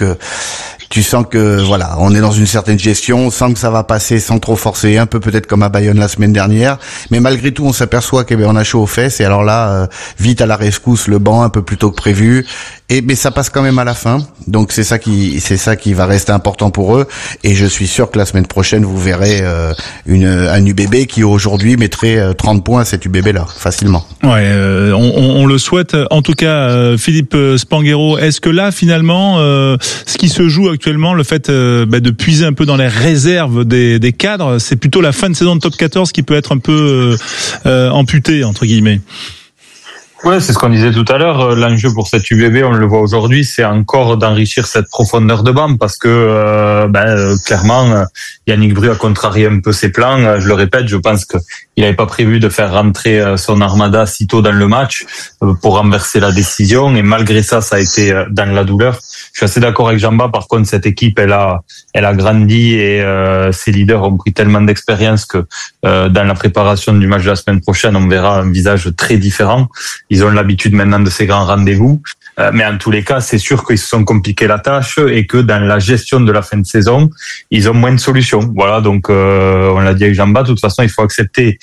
que voilà, on est dans une certaine gestion, sans que ça va passer, sans trop forcer, un peu peut-être comme à Bayonne la semaine dernière, mais malgré tout on s'aperçoit qu'on a chaud aux fesses, et alors là vite à la rescousse, le banc un peu plus tôt que prévu, mais ça passe quand même à la fin. Donc c'est ça qui va rester important pour eux, et je suis sûr que la semaine prochaine vous verrez un UBB qui aujourd'hui mettrait 30 points à cet UBB là facilement. Ouais, on le souhaite. En tout cas, Philippe Spanghero, est-ce que là finalement ce qui se joue actuellement, le fait de puiser un peu dans les réserves des cadres, c'est plutôt la fin de saison de top 14 qui peut être un peu amputée entre guillemets? Ouais, c'est ce qu'on disait tout à l'heure. L'enjeu pour cette UBB, on le voit aujourd'hui, c'est encore d'enrichir cette profondeur de banc, parce que clairement, Yannick Bru a contrarié un peu ses plans. Je le répète, je pense qu'il n'avait pas prévu de faire rentrer son armada si tôt dans le match pour renverser la décision, et malgré ça, ça a été dans la douleur. Je suis assez d'accord avec Jamba. Par contre, cette équipe, elle a grandi, et ses leaders ont pris tellement d'expérience que dans la préparation du match de la semaine prochaine, on verra un visage très différent. Ils ont l'habitude maintenant de ces grands rendez-vous. Mais en tous les cas, c'est sûr qu'ils se sont compliqués la tâche, et que dans la gestion de la fin de saison, ils ont moins de solutions. Voilà, donc on l'a dit avec Jamba, de toute façon, il faut accepter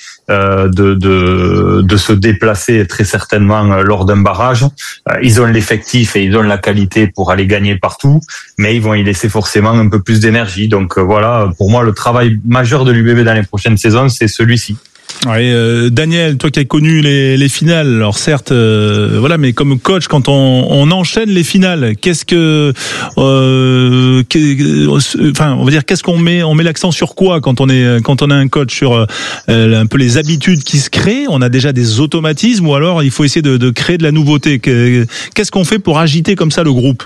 de se déplacer très certainement lors d'un barrage. Ils ont l'effectif et ils ont la qualité pour aller gagner partout, mais ils vont y laisser forcément un peu plus d'énergie. Donc voilà, pour moi, le travail majeur de l'UBB dans les prochaines saisons, c'est celui-ci. Oui, Daniel, toi qui as connu les finales, alors certes, voilà, mais comme coach, quand on enchaîne les finales, on va dire, qu'est-ce qu'on met l'accent sur quoi quand on a un coach, sur un peu les habitudes qui se créent? On a déjà des automatismes, ou alors il faut essayer de créer de la nouveauté? Qu'est-ce qu'on fait pour agiter comme ça le groupe?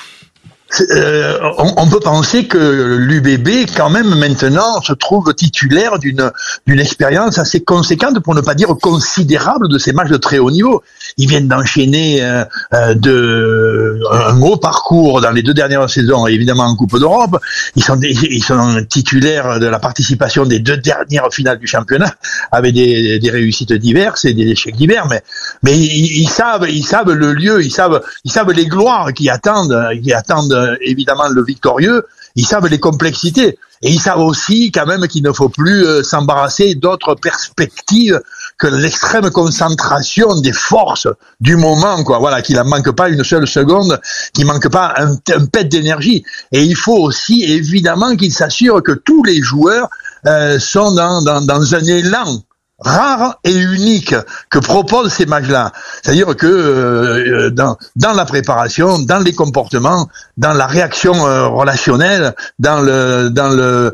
On peut penser que l'UBB, quand même, maintenant, se trouve titulaire d'une expérience assez conséquente, pour ne pas dire considérable, de ces matchs de très haut niveau. Ils viennent d'enchaîner un gros parcours dans les 2 dernières saisons, évidemment en Coupe d'Europe. Ils sont titulaires de la participation des 2 dernières finales du championnat, avec des réussites diverses et des échecs divers. Mais ils savent le lieu, ils savent les gloires qui attendent évidemment le victorieux. Ils savent les complexités, et ils savent aussi quand même qu'il ne faut plus s'embarrasser d'autres perspectives que l'extrême concentration des forces du moment, quoi. Voilà, qu'il en manque pas une seule seconde, qu'il manque pas un pet d'énergie. Et il faut aussi, évidemment, qu'il s'assure que tous les joueurs sont dans un élan rare et unique que proposent ces matchs-là. C'est-à-dire que dans la préparation, dans les comportements, dans la réaction relationnelle, dans le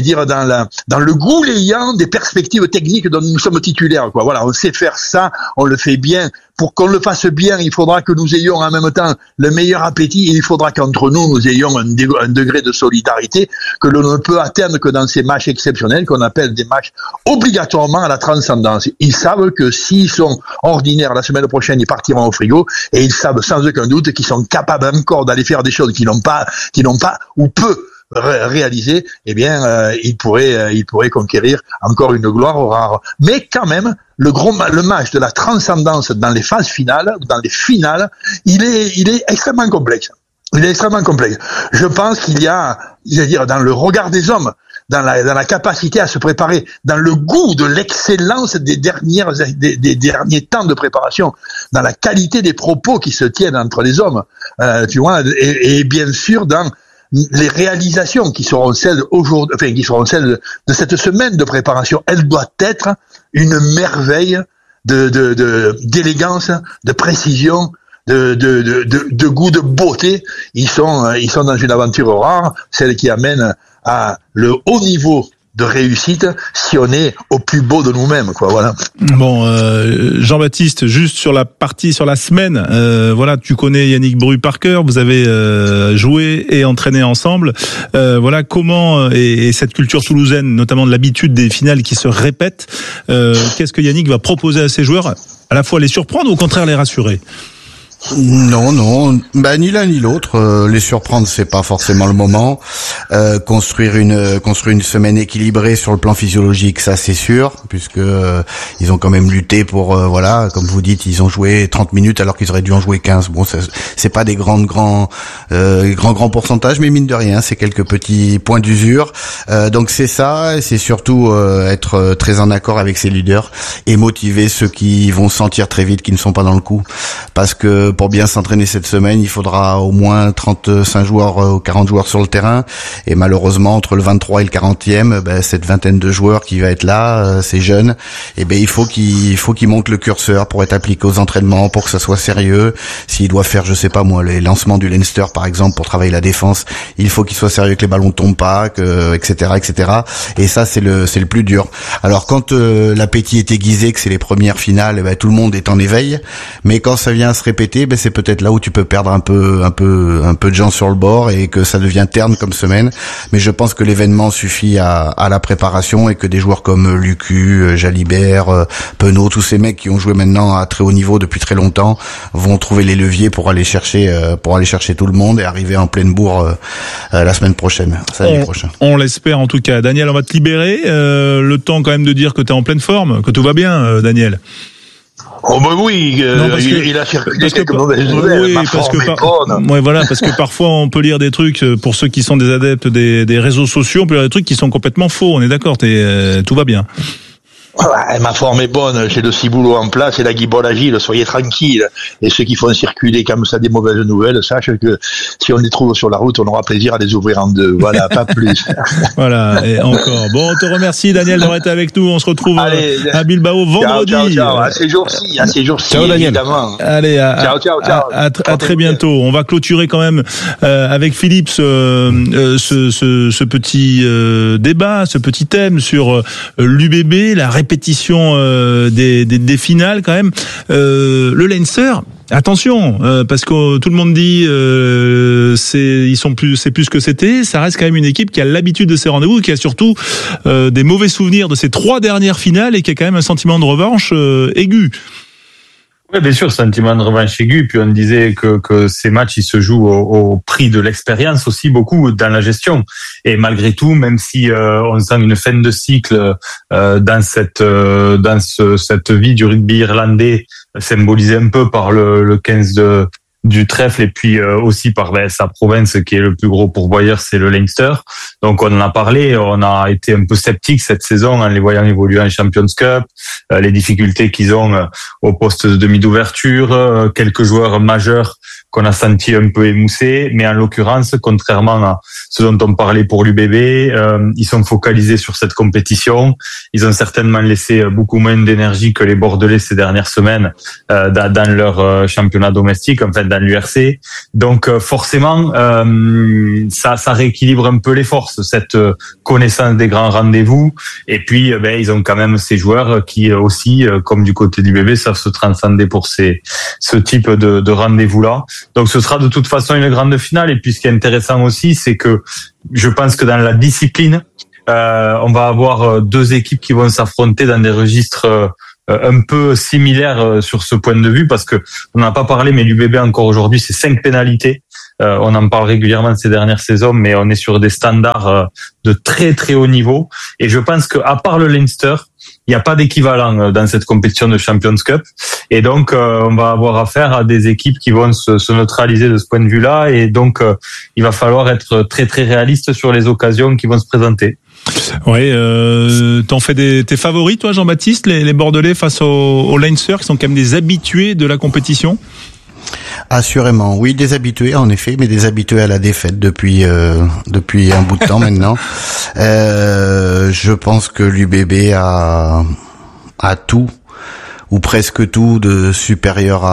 goulayant des perspectives techniques dont nous sommes titulaires, quoi. Voilà, on sait faire ça, on le fait bien. Pour qu'on le fasse bien, il faudra que nous ayons en même temps le meilleur appétit et il faudra qu'entre nous ayons un degré de solidarité que l'on ne peut atteindre que dans ces matchs exceptionnels qu'on appelle des matchs obligatoirement à la transcendance. Ils savent que s'ils sont ordinaires la semaine prochaine, ils partiront au frigo et ils savent sans aucun doute qu'ils sont capables encore d'aller faire des choses qu'ils n'ont pas ou peu réaliser, eh bien, il pourrait conquérir encore une gloire rare. Mais quand même, le match de la transcendance dans les phases finales, dans les finales, il est extrêmement complexe. Il est extrêmement complexe. Je pense qu'il y a, dans le regard des hommes, dans la capacité à se préparer, dans le goût de l'excellence des derniers temps de préparation, dans la qualité des propos qui se tiennent entre les hommes, tu vois, et bien sûr dans les réalisations qui seront celles aujourd'hui, enfin qui seront celles de cette semaine de préparation. Elle doit être une merveille d'élégance, de précision, de goût, de beauté. Ils sont dans une aventure rare, celle qui amène à le haut niveau de réussite si on est au plus beau de nous-mêmes, quoi. Voilà. Bon, Jean-Baptiste, juste sur la semaine, voilà, tu connais Yannick Bru par cœur, vous avez joué et entraîné ensemble. Voilà comment et cette culture toulousaine, notamment de l'habitude des finales qui se répètent. Qu'est-ce que Yannick va proposer à ses joueurs, à la fois les surprendre ou au contraire les rassurer? Non, ni l'un ni l'autre. Les surprendre, c'est pas forcément le moment. Construire une semaine équilibrée sur le plan physiologique, ça c'est sûr, puisque ils ont quand même lutté pour voilà, comme vous dites, ils ont joué 30 minutes alors qu'ils auraient dû en jouer 15. Bon, c'est pas des grands pourcentages, mais mine de rien, c'est quelques petits points d'usure. Donc c'est ça, et c'est surtout être très en accord avec ses leaders et motiver ceux qui vont sentir très vite qu'ils ne sont pas dans le coup, parce que pour bien s'entraîner cette semaine, il faudra au moins 35 joueurs ou 40 joueurs sur le terrain, et malheureusement entre le 23 et le 40e, cette vingtaine de joueurs qui va être là, ces jeunes, il faut qu'ils montent le curseur pour être appliqués aux entraînements, pour que ça soit sérieux. S'ils doivent faire, je sais pas moi, les lancements du Leinster par exemple pour travailler la défense, il faut qu'ils soient sérieux, que les ballons tombent pas, etc. Et ça c'est le plus dur. Alors quand l'appétit est aiguisé, que c'est les premières finales, tout le monde est en éveil, mais quand ça vient à se répéter, c'est peut-être là où tu peux perdre un peu de gens sur le bord et que ça devient terne comme semaine. Mais je pense que l'événement suffit à la préparation et que des joueurs comme Lucu, Jalibert, Penaud, tous ces mecs qui ont joué maintenant à très haut niveau depuis très longtemps vont trouver les leviers pour aller chercher tout le monde et arriver en pleine bourre la semaine prochaine, samedi prochain. On l'espère en tout cas. Daniel, on va te libérer. Le temps quand même de dire que tu es en pleine forme, que tout va bien, Daniel. Oh oui, il a circulé quelques mauvaises nouvelles. Oui, parce que parfois on peut lire des trucs, pour ceux qui sont des adeptes des réseaux sociaux, on peut lire des trucs qui sont complètement faux. On est d'accord, tout va bien. Ouais, ma forme est bonne, j'ai le ciboulot en place et la guibole agile, soyez tranquille. Et ceux qui font circuler comme ça des mauvaises nouvelles, sachez que si on les trouve sur la route, on aura plaisir à les ouvrir en deux. Voilà, pas plus. Voilà, et encore. Bon, on te remercie Daniel d'avoir été avec nous, on se retrouve à Bilbao vendredi. Ciao. À ces jours-ci, ciao, Daniel. Évidemment. Allez, à très bientôt. On va clôturer quand même avec Philippe ce petit débat, ce petit thème sur l'UBB, la répétition des finales quand même. Le Leinster, attention, parce que tout le monde dit c'est plus que c'était. Ça reste quand même une équipe qui a l'habitude de ces rendez-vous, qui a surtout des mauvais souvenirs de ces 3 dernières finales et qui a quand même un sentiment de revanche aigu. Oui, bien sûr, sentiment de revanche aigu. Puis on disait que ces matchs, ils se jouent au prix de l'expérience aussi, beaucoup dans la gestion. Et malgré tout, même si on sent une fin de cycle dans cette vie du rugby irlandais, symbolisée un peu par le 15 de du trèfle et puis aussi par sa province qui est le plus gros pourvoyeur, c'est le Leinster. Donc on en a parlé, on a été un peu sceptique cette saison en les voyant évoluer en Champions Cup, les difficultés qu'ils ont au poste de demi d'ouverture, quelques joueurs majeurs qu'on a senti un peu émoussés, mais en l'occurrence, contrairement à ce dont on parlait pour l'UBB, ils sont focalisés sur cette compétition. Ils ont certainement laissé beaucoup moins d'énergie que les Bordelais ces dernières semaines dans leur championnat domestique, enfin dans l'URC. Donc forcément, ça rééquilibre un peu les forces, cette connaissance des grands rendez-vous. Et puis, ils ont quand même ces joueurs qui aussi, comme du côté du l'UBB, savent se transcender pour ce type de rendez-vous-là. Donc ce sera de toute façon une grande finale. Et puis ce qui est intéressant aussi, c'est que je pense que dans la discipline, on va avoir deux équipes qui vont s'affronter dans des registres un peu similaires sur ce point de vue, parce que on n'a pas parlé, mais l'UBB encore aujourd'hui, c'est 5 pénalités. On en parle régulièrement ces dernières saisons, mais on est sur des standards de très très haut niveau. Et je pense que à part le Leinster, il n'y a pas d'équivalent dans cette compétition de Champions Cup. Et donc, on va avoir affaire à des équipes qui vont se neutraliser de ce point de vue-là. Et donc, il va falloir être très, très réaliste sur les occasions qui vont se présenter. Oui, t'en fais tes favoris, toi, Jean-Baptiste, les Bordelais face au Leinster, qui sont quand même des habitués de la compétition? Assurément, oui, des habitués en effet, mais des habitués à la défaite depuis un bout de temps maintenant. Je pense que l'UBB a tout ou presque tout de supérieur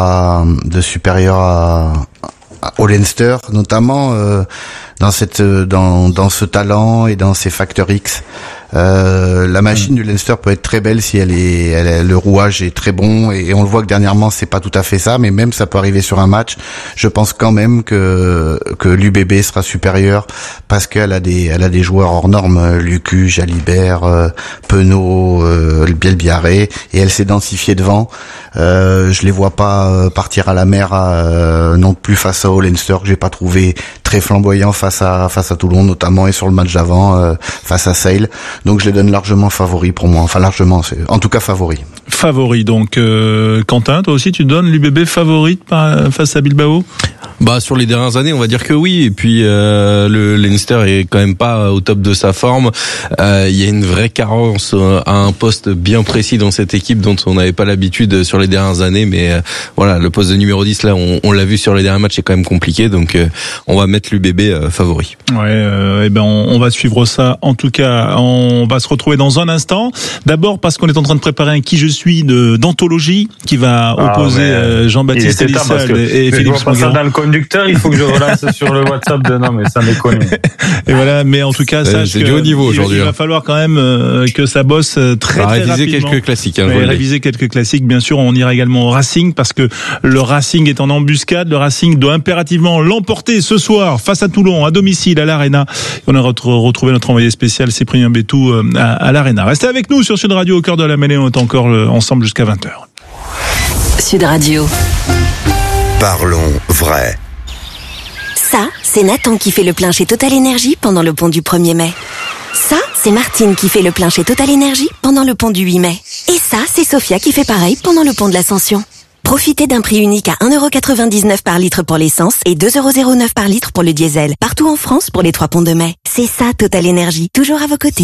au Leinster, notamment dans ce talent et dans ces facteurs X. La machine du Leinster peut être très belle si le rouage est très bon, et on le voit que dernièrement c'est pas tout à fait ça, mais même ça peut arriver sur un match. Je pense quand même que l'UBB sera supérieur parce qu'elle a des joueurs hors normes, Lucu, Jalibert, Penaud, Bielbiarré, et elle s'est densifiée devant. Je les vois pas partir à la mer non plus face au Leinster, que j'ai pas trouvé très flamboyant face à Toulon notamment, et sur le match d'avant face à Sale. Donc je les donne largement favoris pour moi. Enfin largement, c'est en tout cas favori. Favori donc. Quentin, toi aussi tu donnes l'UBB favorite face à Bilbao? Sur les dernières années, on va dire que oui. Et puis le Leinster est quand même pas au top de sa forme. Il y a une vraie carence à un poste bien précis dans cette équipe dont on n'avait pas l'habitude sur les dernières années. Mais voilà, le poste de numéro 10 là, on l'a vu sur les derniers matchs, c'est quand même compliqué. Donc on va mettre l'UBB favori. Ouais, on va suivre ça. En tout cas, on va se retrouver dans un instant. D'abord parce qu'on est en train de préparer un qui je suis d'anthologie qui va opposer Jean-Baptiste Elissal et Philippe Swinguerot. Dans le conducteur, il faut que je relance sur le WhatsApp non, mais ça déconne. Et voilà, mais en tout cas, c'est du haut niveau aujourd'hui. Il va falloir quand même que ça bosse très rapidement. Quelques classiques. Réviser quelques classiques, bien sûr. On ira également au Racing parce que le Racing est en embuscade. Le Racing doit impérativement l'emporter ce soir face à Toulon, à domicile, à l'Arena. On a retrouvé notre envoyé spécial Cyprien Bétou à l'Arena. Restez avec nous sur Sud Radio au cœur de la mêlée. On est encore ensemble jusqu'à 20h. Sud Radio. Parlons vrai. Ça, c'est Nathan qui fait le plein chez Total Énergie pendant le pont du 1er mai. Ça, c'est Martine qui fait le plein chez Total Énergie pendant le pont du 8 mai. Et ça, c'est Sophia qui fait pareil pendant le pont de l'Ascension. Profitez d'un prix unique à 1,99€ par litre pour l'essence et 2,09€ par litre pour le diesel. Partout en France pour les 3 ponts de mai. C'est ça, Total Énergie, toujours à vos côtés.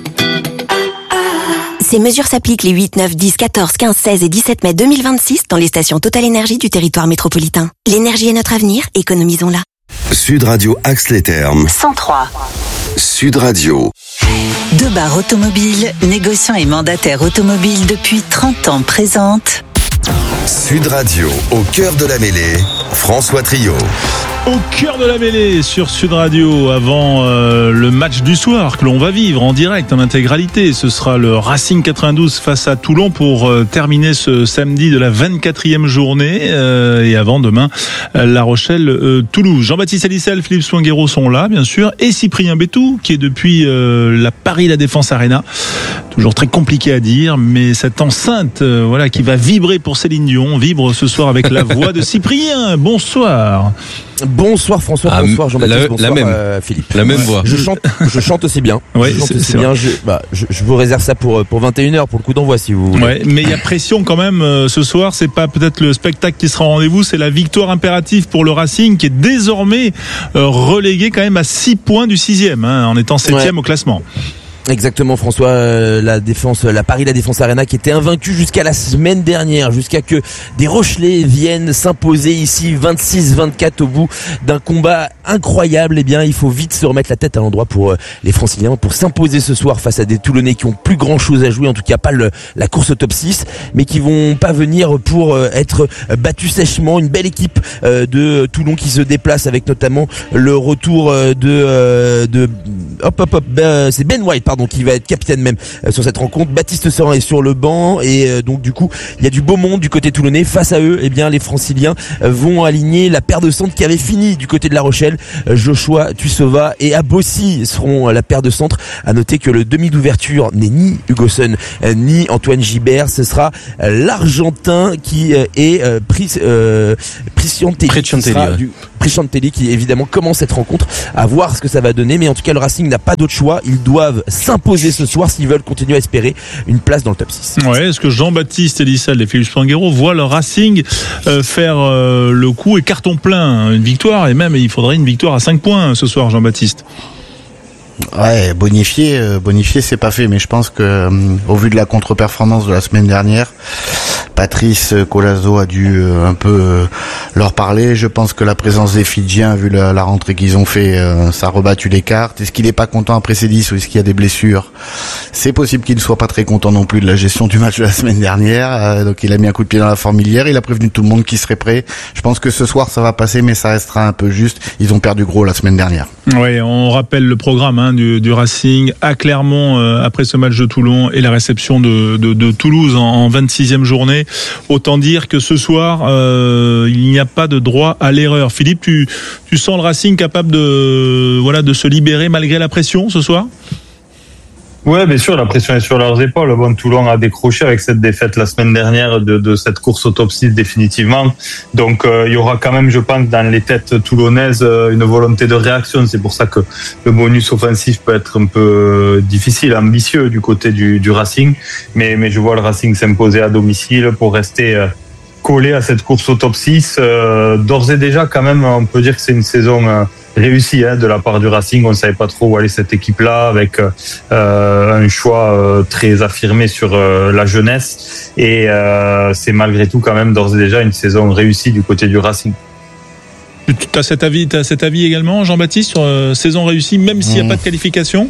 Ces mesures s'appliquent les 8, 9, 10, 14, 15, 16 et 17 mai 2026 dans les stations Total Énergie du territoire métropolitain. L'énergie est notre avenir, économisons-la. Sud Radio axe les Thermes. 103. Sud Radio. Debar Automobile, négociant et mandataire automobile depuis 30 ans, présente Sud Radio, au cœur de la mêlée, François Trio. Au cœur de la mêlée sur Sud Radio, avant le match du soir que l'on va vivre en direct, en intégralité. Ce sera le Racing 92 face à Toulon pour terminer ce samedi de la 24e journée. Et avant demain, La Rochelle-Toulouse. Jean-Baptiste Elissal, Philippe Swinguerot sont là, bien sûr. Et Cyprien Bétou, qui est depuis la Paris-La Défense Arena. Toujours très compliqué à dire, mais cette enceinte qui va vibrer pour Céline Dion, vibre ce soir avec la voix de Cyprien. Julien, bonsoir. Bonsoir François, bonsoir Jean-Baptiste, bonsoir la même, Philippe. La même voix. Je chante aussi bien. Ouais, je chante aussi bien. Je vous réserve ça pour 21h, pour le coup d'envoi si vous voulez. Ouais, mais il y a pression quand même ce soir. C'est pas peut-être le spectacle qui sera au rendez-vous, c'est la victoire impérative pour le Racing qui est désormais relégué quand même à 6 points du 6e, en étant 7e au classement. Exactement François, la Paris La Défense Arena qui était invaincue jusqu'à la semaine dernière, jusqu'à que des Rochelais viennent s'imposer ici 26-24 au bout d'un combat incroyable. Eh bien il faut vite se remettre la tête à l'endroit pour les Franciliens, pour s'imposer ce soir face à des Toulonnais qui ont plus grand chose à jouer, en tout cas pas la course au top 6, mais qui vont pas venir pour être battus sèchement. Une belle équipe de Toulon qui se déplace avec notamment le retour c'est Ben White qui va être capitaine même sur cette rencontre. Baptiste Serin est sur le banc et donc du coup il y a du beau monde du côté toulonnais. Face à eux, eh bien les Franciliens vont aligner la paire de centres qui avait fini du côté de La Rochelle. Joshua Tuisova et Abossi seront la paire de centres. À noter que le demi d'ouverture n'est ni Hugoson ni Antoine Gibert. Ce sera l'Argentin qui est Prisciantelli qui évidemment commence cette rencontre, à voir ce que ça va donner, mais en tout cas le Racing n'a pas d'autre choix. Ils doivent s'imposer ce soir s'ils veulent continuer à espérer une place dans le top 6. Ouais, est-ce que Jean-Baptiste Elissal et Philippe Spanghero voient le Racing faire le coup et carton plein, une victoire, et même il faudrait une victoire à 5 points ce soir, Jean-Baptiste? Ouais, bonifier c'est pas fait, mais je pense que au vu de la contre-performance de la semaine dernière, Patrice Colazo a dû un peu leur parler. Je pense que la présence des Fidjiens, vu la rentrée qu'ils ont fait, ça a rebattu les cartes. Est-ce qu'il est pas content après ces 10 ou est-ce qu'il y a des blessures? C'est possible qu'il ne soit pas très content non plus de la gestion du match de la semaine dernière. Donc il a mis un coup de pied dans la fourmilière. Il a prévenu tout le monde qu'il serait prêt. Je pense que ce soir ça va passer, mais ça restera un peu juste. Ils ont perdu gros la semaine dernière. Oui, on rappelle le programme du Racing à Clermont après ce match de Toulon et la réception de Toulouse en 26e journée. Autant dire que ce soir il n'y a pas de droit à l'erreur. Philippe, tu sens le Racing capable de se libérer malgré la pression ce soir? Ouais, bien sûr, la pression est sur leurs épaules. Bon, Toulon a décroché avec cette défaite la semaine dernière de cette course au top 6 définitivement. Donc, il y aura quand même, je pense, dans les têtes toulonnaises, une volonté de réaction. C'est pour ça que le bonus offensif peut être un peu difficile, ambitieux du côté du Racing. Mais je vois le Racing s'imposer à domicile pour rester collé à cette course au top 6. D'ores et déjà, quand même, on peut dire que c'est une saison réussi de la part du Racing. On ne savait pas trop où aller cette équipe-là, avec un choix très affirmé sur la jeunesse, et c'est malgré tout quand même d'ores et déjà une saison réussie du côté du Racing. Tu as cet avis également, Jean-Baptiste, sur saison réussie même s'il n'y a pas de qualification?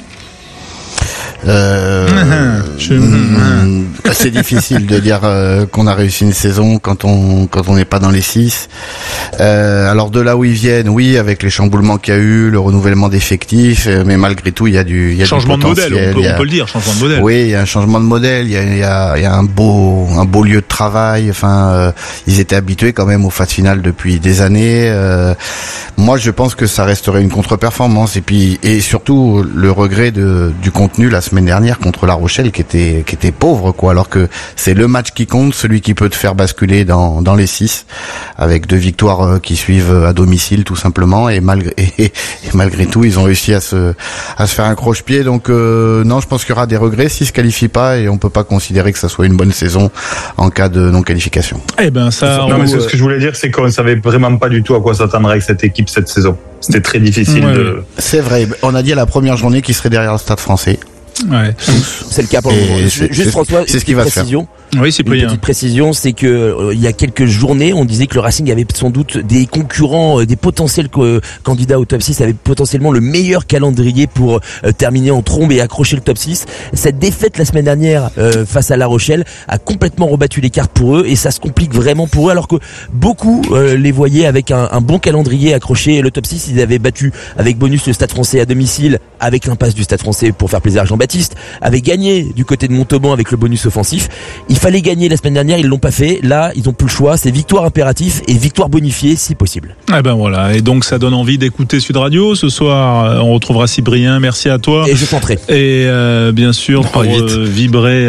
C'est difficile de dire qu'on a réussi une saison quand on n'est pas dans les 6. Alors de là où ils viennent, oui, avec les chamboulements qu'il y a eu, le renouvellement d'effectifs, mais malgré tout il y a du changement de modèle, on peut le dire, changement de modèle. Oui, il y a un changement de modèle, il y a un beau lieu de travail. Enfin, ils étaient habitués quand même aux phases finales depuis des années. Moi, je pense que ça resterait une contre-performance, et surtout le regret du contenu la semaine dernière contre La Rochelle qui était pauvre, quoi, alors que c'est le match qui compte, celui qui peut te faire basculer dans les 6, avec 2 victoires qui suivent à domicile tout simplement, et malgré tout ils ont réussi à se faire un croche-pied. Donc non, je pense qu'il y aura des regrets s'ils se qualifient pas, et on peut pas considérer que ça soit une bonne saison en cas de non-qualification. Eh ben ça. Non, mais ce que je voulais dire, c'est qu'on savait vraiment pas du tout à quoi s'attendre avec cette équipe cette saison. C'était très difficile de. C'est vrai. On a dit à la première journée qu'il serait derrière le Stade Français. Ouais. C'est le cas pour le moment. Juste François, c'est ce qui va se faire. Oui, c'est une petite précision, c'est que il y a quelques journées, on disait que le Racing avait sans doute des concurrents, des potentiels candidats au top 6, avait potentiellement le meilleur calendrier pour terminer en trombe et accrocher le top 6. Cette défaite la semaine dernière face à La Rochelle a complètement rebattu les cartes pour eux, et ça se complique vraiment pour eux, alors que beaucoup les voyaient avec un bon calendrier accrocher le top 6. Ils avaient battu avec bonus le Stade Français à domicile, avec l'impasse du Stade Français pour faire plaisir à Jean-Baptiste. Jean-Baptiste avait gagné du côté de Montauban avec le bonus offensif. Il fallait gagner la semaine dernière, ils l'ont pas fait. Là, ils ont plus le choix. C'est victoire impérative et victoire bonifiée si possible. Eh ben voilà. Et donc ça donne envie d'écouter Sud Radio. Ce soir, on retrouvera Cyprien. Merci à toi. Et je tenterai. Et bien sûr, pour vibrer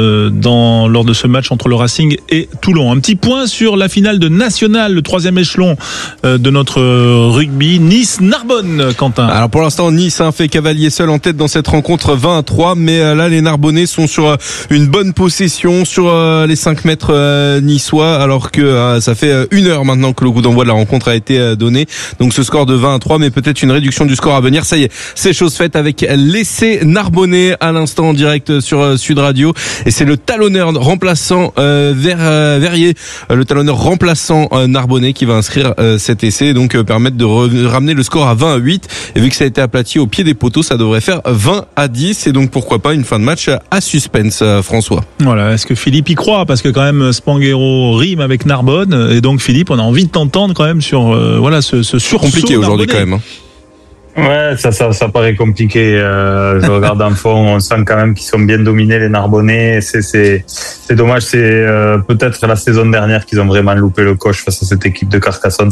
lors de ce match entre le Racing et Toulon. Un petit point sur la finale de National, le 3e échelon de notre rugby. Nice-Narbonne, Quentin. Alors pour l'instant, Nice fait cavalier seul en tête dans cette rencontre 20-3, mais là les Narbonnais sont sur une bonne possession sur les 5 mètres niçois, alors que ça fait 1 heure maintenant que le coup d'envoi de la rencontre a été donné. Donc ce score de 20-3, mais peut-être une réduction du score à venir. Ça y est, c'est chose faite avec l'essai Narbonnais à l'instant en direct sur Sud Radio, et c'est le talonneur remplaçant Verrier, le talonneur remplaçant Narbonnais qui va inscrire cet essai, donc permettre de ramener le score à 20-8, et vu que ça a été aplati au pied des poteaux, ça devrait faire 20-10, et donc pourquoi pas une fin de match à suspense, François. Voilà, est-ce que Philippe y croit? Parce que quand même Spanghero rime avec Narbonne, et donc Philippe, on a envie de t'entendre quand même sur ce sursaut compliqué aujourd'hui quand même, hein. Ouais, ça paraît compliqué. Je regarde en fond, on sent quand même qu'ils sont bien dominés, les Narbonnais. C'est dommage. C'est peut-être la saison dernière qu'ils ont vraiment loupé le coche face à cette équipe de Carcassonne.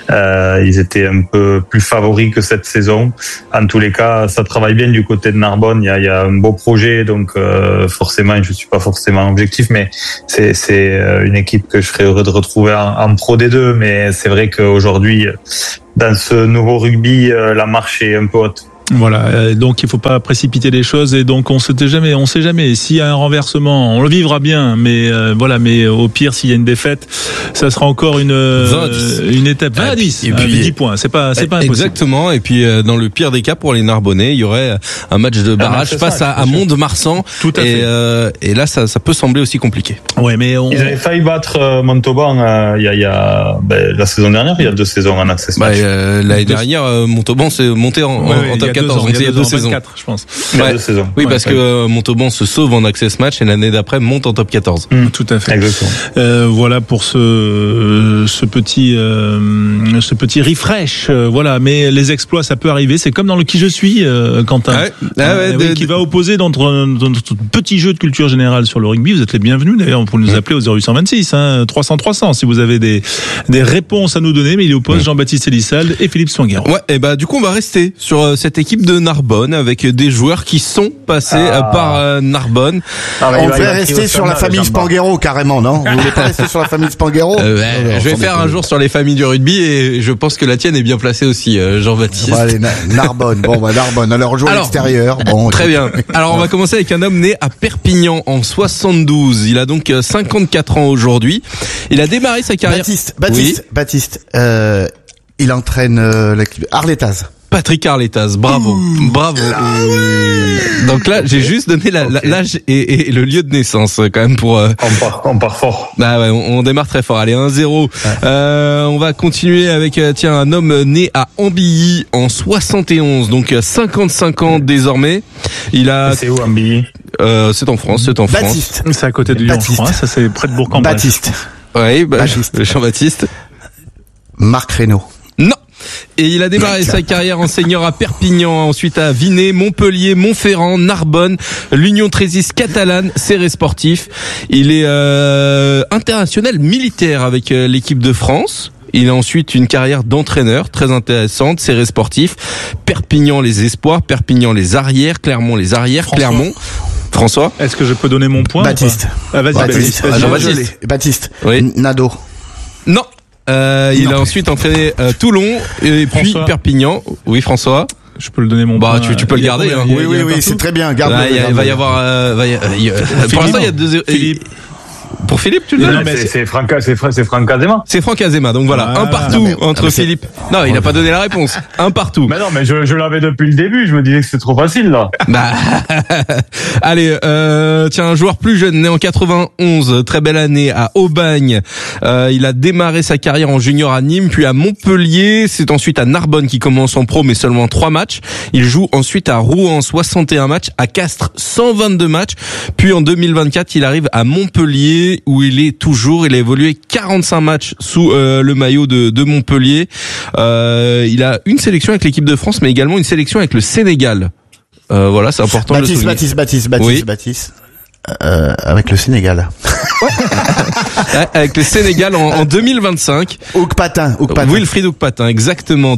Ils étaient un peu plus favoris que cette saison. En tous les cas, ça travaille bien du côté de Narbonne. Il y a un beau projet, donc forcément, je suis pas forcément objectif, mais c'est une équipe que je serais heureux de retrouver en Pro D2. Mais c'est vrai qu'aujourd'hui, dans ce nouveau rugby, la marche est un peu haute. Voilà, donc il faut pas précipiter les choses, et donc on sait jamais. S'il y a un renversement, on le vivra bien, mais mais au pire, s'il y a une défaite, ça sera encore une étape 20-10, et puis 10 points. C'est pas impossible. Exactement. Et puis dans le pire des cas pour les Narbonnais, il y aurait un match de barrage face à Mont-de-Marsan. Tout à fait. Et là, ça peut sembler aussi compliqué. Ouais, mais ils avaient failli battre Montauban il y a la saison dernière. Il y a 2 saisons en access match. L'année dernière, Montauban s'est monté en top 14. Donc il y a 2 saisons. 24, je pense. Ouais. 2 saisons. Oui, parce que Montauban se sauve en access match et l'année d'après monte en top 14. Tout à fait. Exactement. Voilà pour ce petit refresh. Voilà, mais les exploits, ça peut arriver. C'est comme dans le qui je suis, Quentin. Qui va opposer dans notre petit jeu de culture générale sur le rugby. Vous êtes les bienvenus d'ailleurs pour nous appeler au 0826 300 si vous avez des réponses à nous donner. Mais il oppose Jean-Baptiste Elissal et Philippe Spanghero. Ouais, et du coup on va rester sur cette équipe de Narbonne avec des joueurs qui sont passés par Narbonne. On devrait rester sur la famille Spanghero carrément, non? Vous voulez pas rester sur la famille Spanghero? Je vais faire un jour sur les familles du rugby, et je pense que la tienne est bien placée aussi, Jean-Baptiste. Allez, Narbonne. Narbonne. Alors, jouer à l'extérieur. Bon, très bien. Alors, on va commencer avec un homme né à Perpignan en 72. Il a donc 54 ans aujourd'hui. Il a démarré sa carrière. Baptiste. Il entraîne l'équipe Arletaz. Patrick Arletaz, bravo. Donc là, j'ai juste donné l'âge et le lieu de naissance quand même pour. On part fort. On démarre très fort. Allez, 1-0. On va continuer avec un homme né à Ambilly en 71, donc 55 ans désormais. C'est où Ambilly? C'est en France. Baptiste. C'est à côté de Lyon, je crois. Ça, c'est près de Bourg-en-Bresse. Baptiste. Oui, Jean-Baptiste. Marc Reynaud. Non. Et il a démarré sa carrière en senior à Perpignan, ensuite à Vinay, Montpellier, Montferrand, Narbonne, l'Union Trésis catalane, Serré Sportif. Il est international militaire avec l'équipe de France. Il a ensuite une carrière d'entraîneur très intéressante, Serré Sportif, Perpignan les espoirs, Perpignan les arrières, Clermont les arrières, Clermont. François, est-ce que je peux donner mon point? Baptiste. Vas-y, Baptiste. Baptiste. Oui. Nado. Non. Il a ensuite entraîné Toulon et puis Perpignan. Oui, François. Je peux le donner mon point. Tu peux le garder. Oui, c'est très bien. Garde-le. Il va y avoir. Pour l'instant, il y a 2. Philippe. Pour Philippe, tu le donnes? C'est Franck Azema. C'est Franck Azema. Donc voilà, un partout entre Philippe. Non, il n'a pas donné la réponse. Un partout. Mais non, mais je l'avais depuis le début. Je me disais que c'était trop facile là. Allez, un joueur plus jeune, né en 91, très belle année à Aubagne. Il a démarré sa carrière en junior à Nîmes, puis à Montpellier. C'est ensuite à Narbonne qu'il commence en pro, mais seulement 3 matchs. Il joue ensuite à Rouen 61 matchs, à Castres 122 matchs. Puis en 2024, il arrive à Montpellier, où il a évolué 45 matchs sous le maillot de Montpellier. Il a une sélection avec l'équipe de France, mais également une sélection avec le Sénégal. Voilà, c'est important de le souligner. Baptiste. Avec le Sénégal. Avec le Sénégal en 2025. Oukpatin. Wilfried Oukpatin, exactement.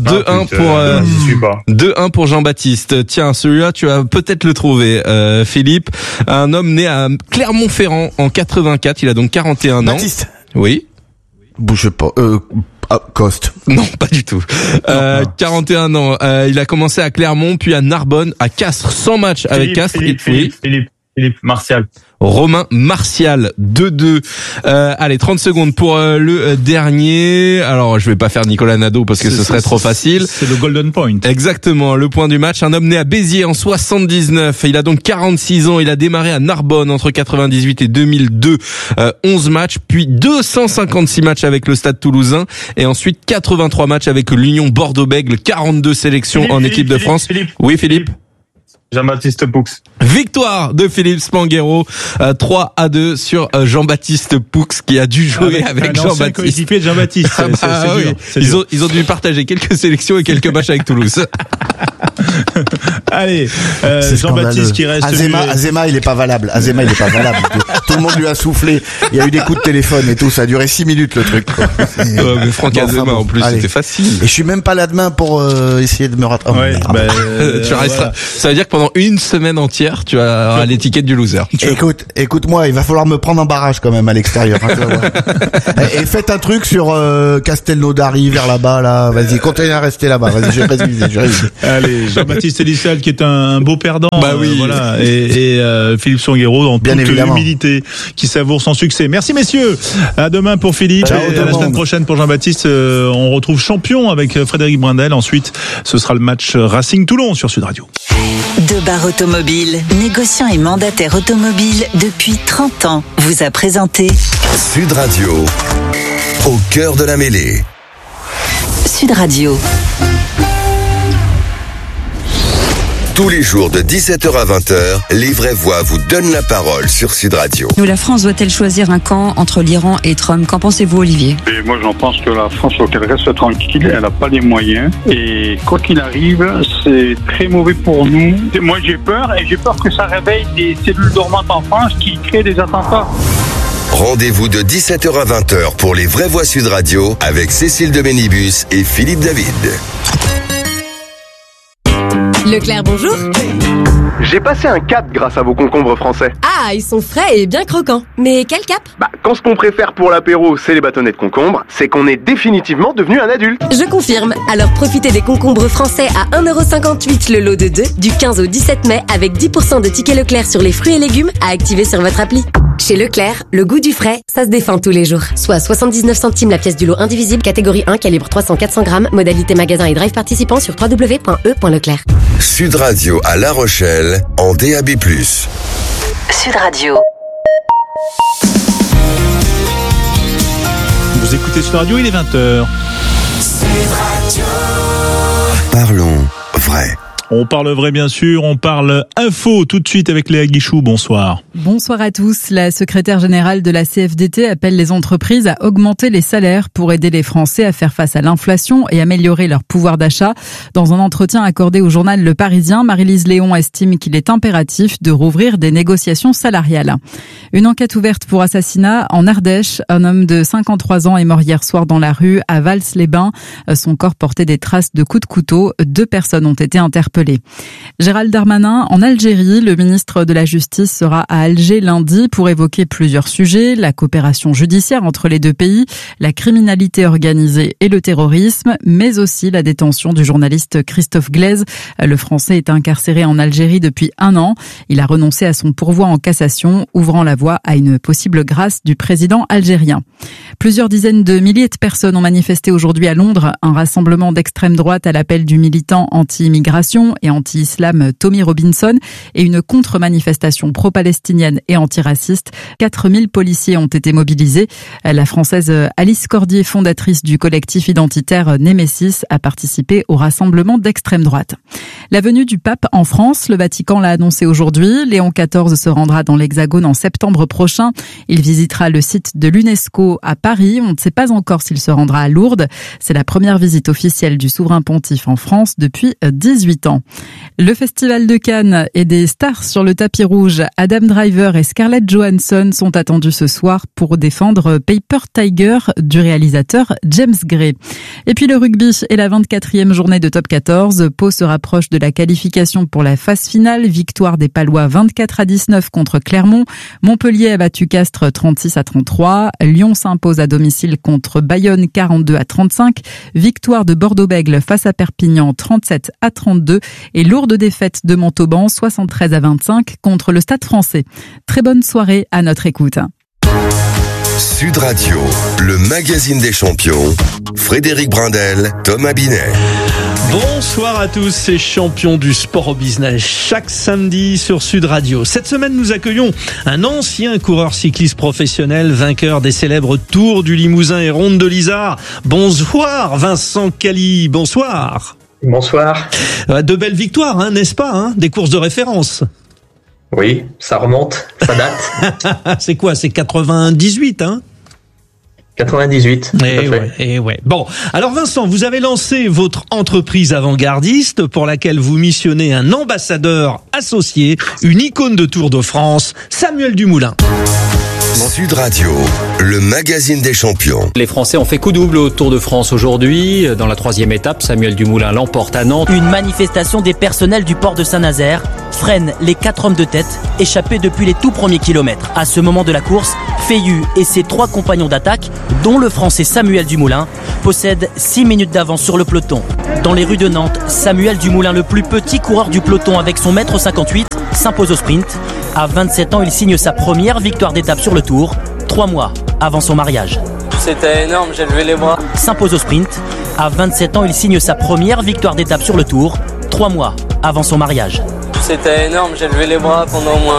2-1 pour Jean-Baptiste. Tiens, celui-là, tu vas peut-être le trouver, Philippe. Un homme né à Clermont-Ferrand en 84. Il a donc 41 ans. Baptiste. Oui. Bouge pas. Coste. Non, pas du tout. 41 ans. Il a commencé à Clermont, puis à Narbonne, à Castres, 100 matchs avec Castres. Philippe Martial. Romain Martial, 2-2. Allez, 30 secondes pour le dernier. Alors, je vais pas faire Nicolas Nadeau parce que ce serait trop facile. C'est le golden point. Exactement, le point du match. Un homme né à Béziers en 79. Il a donc 46 ans. Il a démarré à Narbonne entre 98 et 2002. 11 matchs, puis 256 matchs avec le Stade Toulousain et ensuite 83 matchs avec l'Union Bordeaux-Bègles, 42 sélections en équipe de France. Oui, Philippe. Jean-Baptiste Poux. Victoire de Philippe Spanghero, 3-2 sur Jean-Baptiste Poux qui a dû jouer avec Jean-Baptiste. Coéquipier de Jean-Baptiste. Ils ont dû partager quelques sélections et quelques matchs avec Toulouse. Allez, Jean-Baptiste qui reste. Azema, il est pas valable. Tout le monde lui a soufflé. Il y a eu des coups de téléphone et tout. Ça a duré 6 minutes le truc. Mais Franck Azema en plus, c'était facile. Et je suis même pas là demain pour essayer de me rattraper. Tu resteras. Ça veut dire que pendant une semaine entière, tu auras l'étiquette du loser. Écoute-moi, il va falloir me prendre en barrage quand même à l'extérieur. Et faites un truc sur Castelnaudary vers là-bas, là. Vas-y, continuez à rester là-bas. Vas-y, je vais réviser. Allez, Jean-Baptiste Elissal qui est un beau perdant. Bah oui. Voilà. Et Philippe Spanghero dans toute l'humilité qui savoure son succès. Merci messieurs. À demain pour Philippe. Ciao, et à la semaine prochaine pour Jean-Baptiste. On retrouve Champion avec Frédéric Brindel. Ensuite, ce sera le match Racing-Toulon sur Sud Radio. Debar Automobile, négociant et mandataire automobile depuis 30 ans, vous a présenté Sud Radio, au cœur de la mêlée. Sud Radio. Tous les jours de 17h à 20h, les vraies voix vous donnent la parole sur Sud Radio. La France doit-elle choisir un camp entre l'Iran et Trump? Qu'en pensez-vous, Olivier? Et moi, j'en pense que la France, faut qu'elle reste tranquille. Elle n'a pas les moyens. Et quoi qu'il arrive, c'est très mauvais pour nous. Moi, j'ai peur. Et j'ai peur que ça réveille des cellules dormantes en France qui créent des attentats. Rendez-vous de 17h à 20h pour les vraies voix Sud Radio avec Cécile de Bénibus et Philippe David. Leclerc, bonjour. J'ai passé un cap grâce à vos concombres français. Ah, ils sont frais et bien croquants. Mais quel cap? Quand ce qu'on préfère pour l'apéro, c'est les bâtonnets de concombre, c'est qu'on est définitivement devenu un adulte. Je confirme. Alors profitez des concombres français à 1,58€ le lot de 2 du 15 au 17 mai avec 10% de tickets Leclerc sur les fruits et légumes à activer sur votre appli. Chez Leclerc, le goût du frais, ça se défend tous les jours. Soit 79 centimes la pièce du lot indivisible, catégorie 1, calibre 300-400 grammes, modalité magasin et drive participant sur www.e.leclerc. Sud Radio à La Rochelle, en DAB+. Sud Radio. Vous écoutez Sud Radio, il est 20h. Parlons vrai. On parle vrai bien sûr, on parle info tout de suite avec Léa Guichou, bonsoir. Bonsoir à tous. La secrétaire générale de la CFDT appelle les entreprises à augmenter les salaires pour aider les Français à faire face à l'inflation et améliorer leur pouvoir d'achat. Dans un entretien accordé au journal Le Parisien, Marie-Lise Léon estime qu'il est impératif de rouvrir des négociations salariales. Une enquête ouverte pour assassinat en Ardèche. Un homme de 53 ans est mort hier soir dans la rue à Vals-les-Bains. Son corps portait des traces de coups de couteau. 2 personnes ont été interpellées. Gérald Darmanin en Algérie. Le ministre de la Justice sera à Alger lundi pour évoquer plusieurs sujets, la coopération judiciaire entre les deux pays, la criminalité organisée et le terrorisme, mais aussi la détention du journaliste Christophe Glaise. Le Français est incarcéré en Algérie depuis 1 an. Il a renoncé à son pourvoi en cassation, ouvrant la voie à une possible grâce du président algérien. Plusieurs dizaines de milliers de personnes ont manifesté aujourd'hui à Londres, un rassemblement d'extrême droite à l'appel du militant anti-immigration et anti-islam Tommy Robinson et une contre-manifestation pro-palestinienne et antiraciste. 4000 policiers ont été mobilisés. La Française Alice Cordier, fondatrice du collectif identitaire Némésis, a participé au rassemblement d'extrême droite. La venue du pape en France, le Vatican l'a annoncé aujourd'hui. Léon XIV se rendra dans l'Hexagone en septembre prochain. Il visitera le site de l'UNESCO à Paris. On ne sait pas encore s'il se rendra à Lourdes. C'est la première visite officielle du souverain pontife en France depuis 18 ans. Le Festival de Cannes et des stars sur le tapis rouge. Adam Driver et Scarlett Johansson sont attendus ce soir pour défendre Paper Tiger du réalisateur James Gray. Et puis le rugby et la 24e journée de Top 14. Pau se rapproche de la qualification pour la phase finale. Victoire des Palois 24-19 contre Clermont. Montpellier a battu Castres 36-33. Lyon s'impose à domicile contre Bayonne 42-35. Victoire de Bordeaux-Bègles face à Perpignan 37-32. Et lourde défaite de Montauban 73-25 contre le Stade Français. Très bonne soirée à notre écoute. Sud Radio, le magazine des champions. Frédéric Brindel, Thomas Binet. Bonsoir à tous ces champions du sport au business, chaque samedi sur Sud Radio. Cette semaine, nous accueillons un ancien coureur cycliste professionnel, vainqueur des célèbres Tours du Limousin et Ronde de l'Isard. Bonsoir Vincent Cali, bonsoir. Bonsoir. De belles victoires, n'est-ce pas, des courses de référence. Oui, ça remonte, ça date. C'est quoi, c'est 98, 98. Et ouais. Bon, alors Vincent, vous avez lancé votre entreprise avant-gardiste pour laquelle vous missionnez un ambassadeur associé, une icône de Tour de France, Samuel Dumoulin. Sud Radio, le magazine des champions. Les Français ont fait coup double au Tour de France aujourd'hui. Dans la 3e étape, Samuel Dumoulin l'emporte à Nantes. Une manifestation des personnels du port de Saint-Nazaire freine les 4 hommes de tête échappés depuis les tout premiers kilomètres. À ce moment de la course, Feillu et ses 3 compagnons d'attaque, dont le Français Samuel Dumoulin, possèdent 6 minutes d'avance sur le peloton. Dans les rues de Nantes, Samuel Dumoulin, le plus petit coureur du peloton avec son 1,58 m, s'impose au sprint. À 27 ans, il signe sa première victoire d'étape sur le Tour, 3 mois avant son mariage. C'était énorme, j'ai levé les bras. S'impose au sprint. À 27 ans, il signe sa première victoire d'étape sur le Tour, 3 mois avant son mariage. C'était énorme, j'ai levé les bras pendant au moins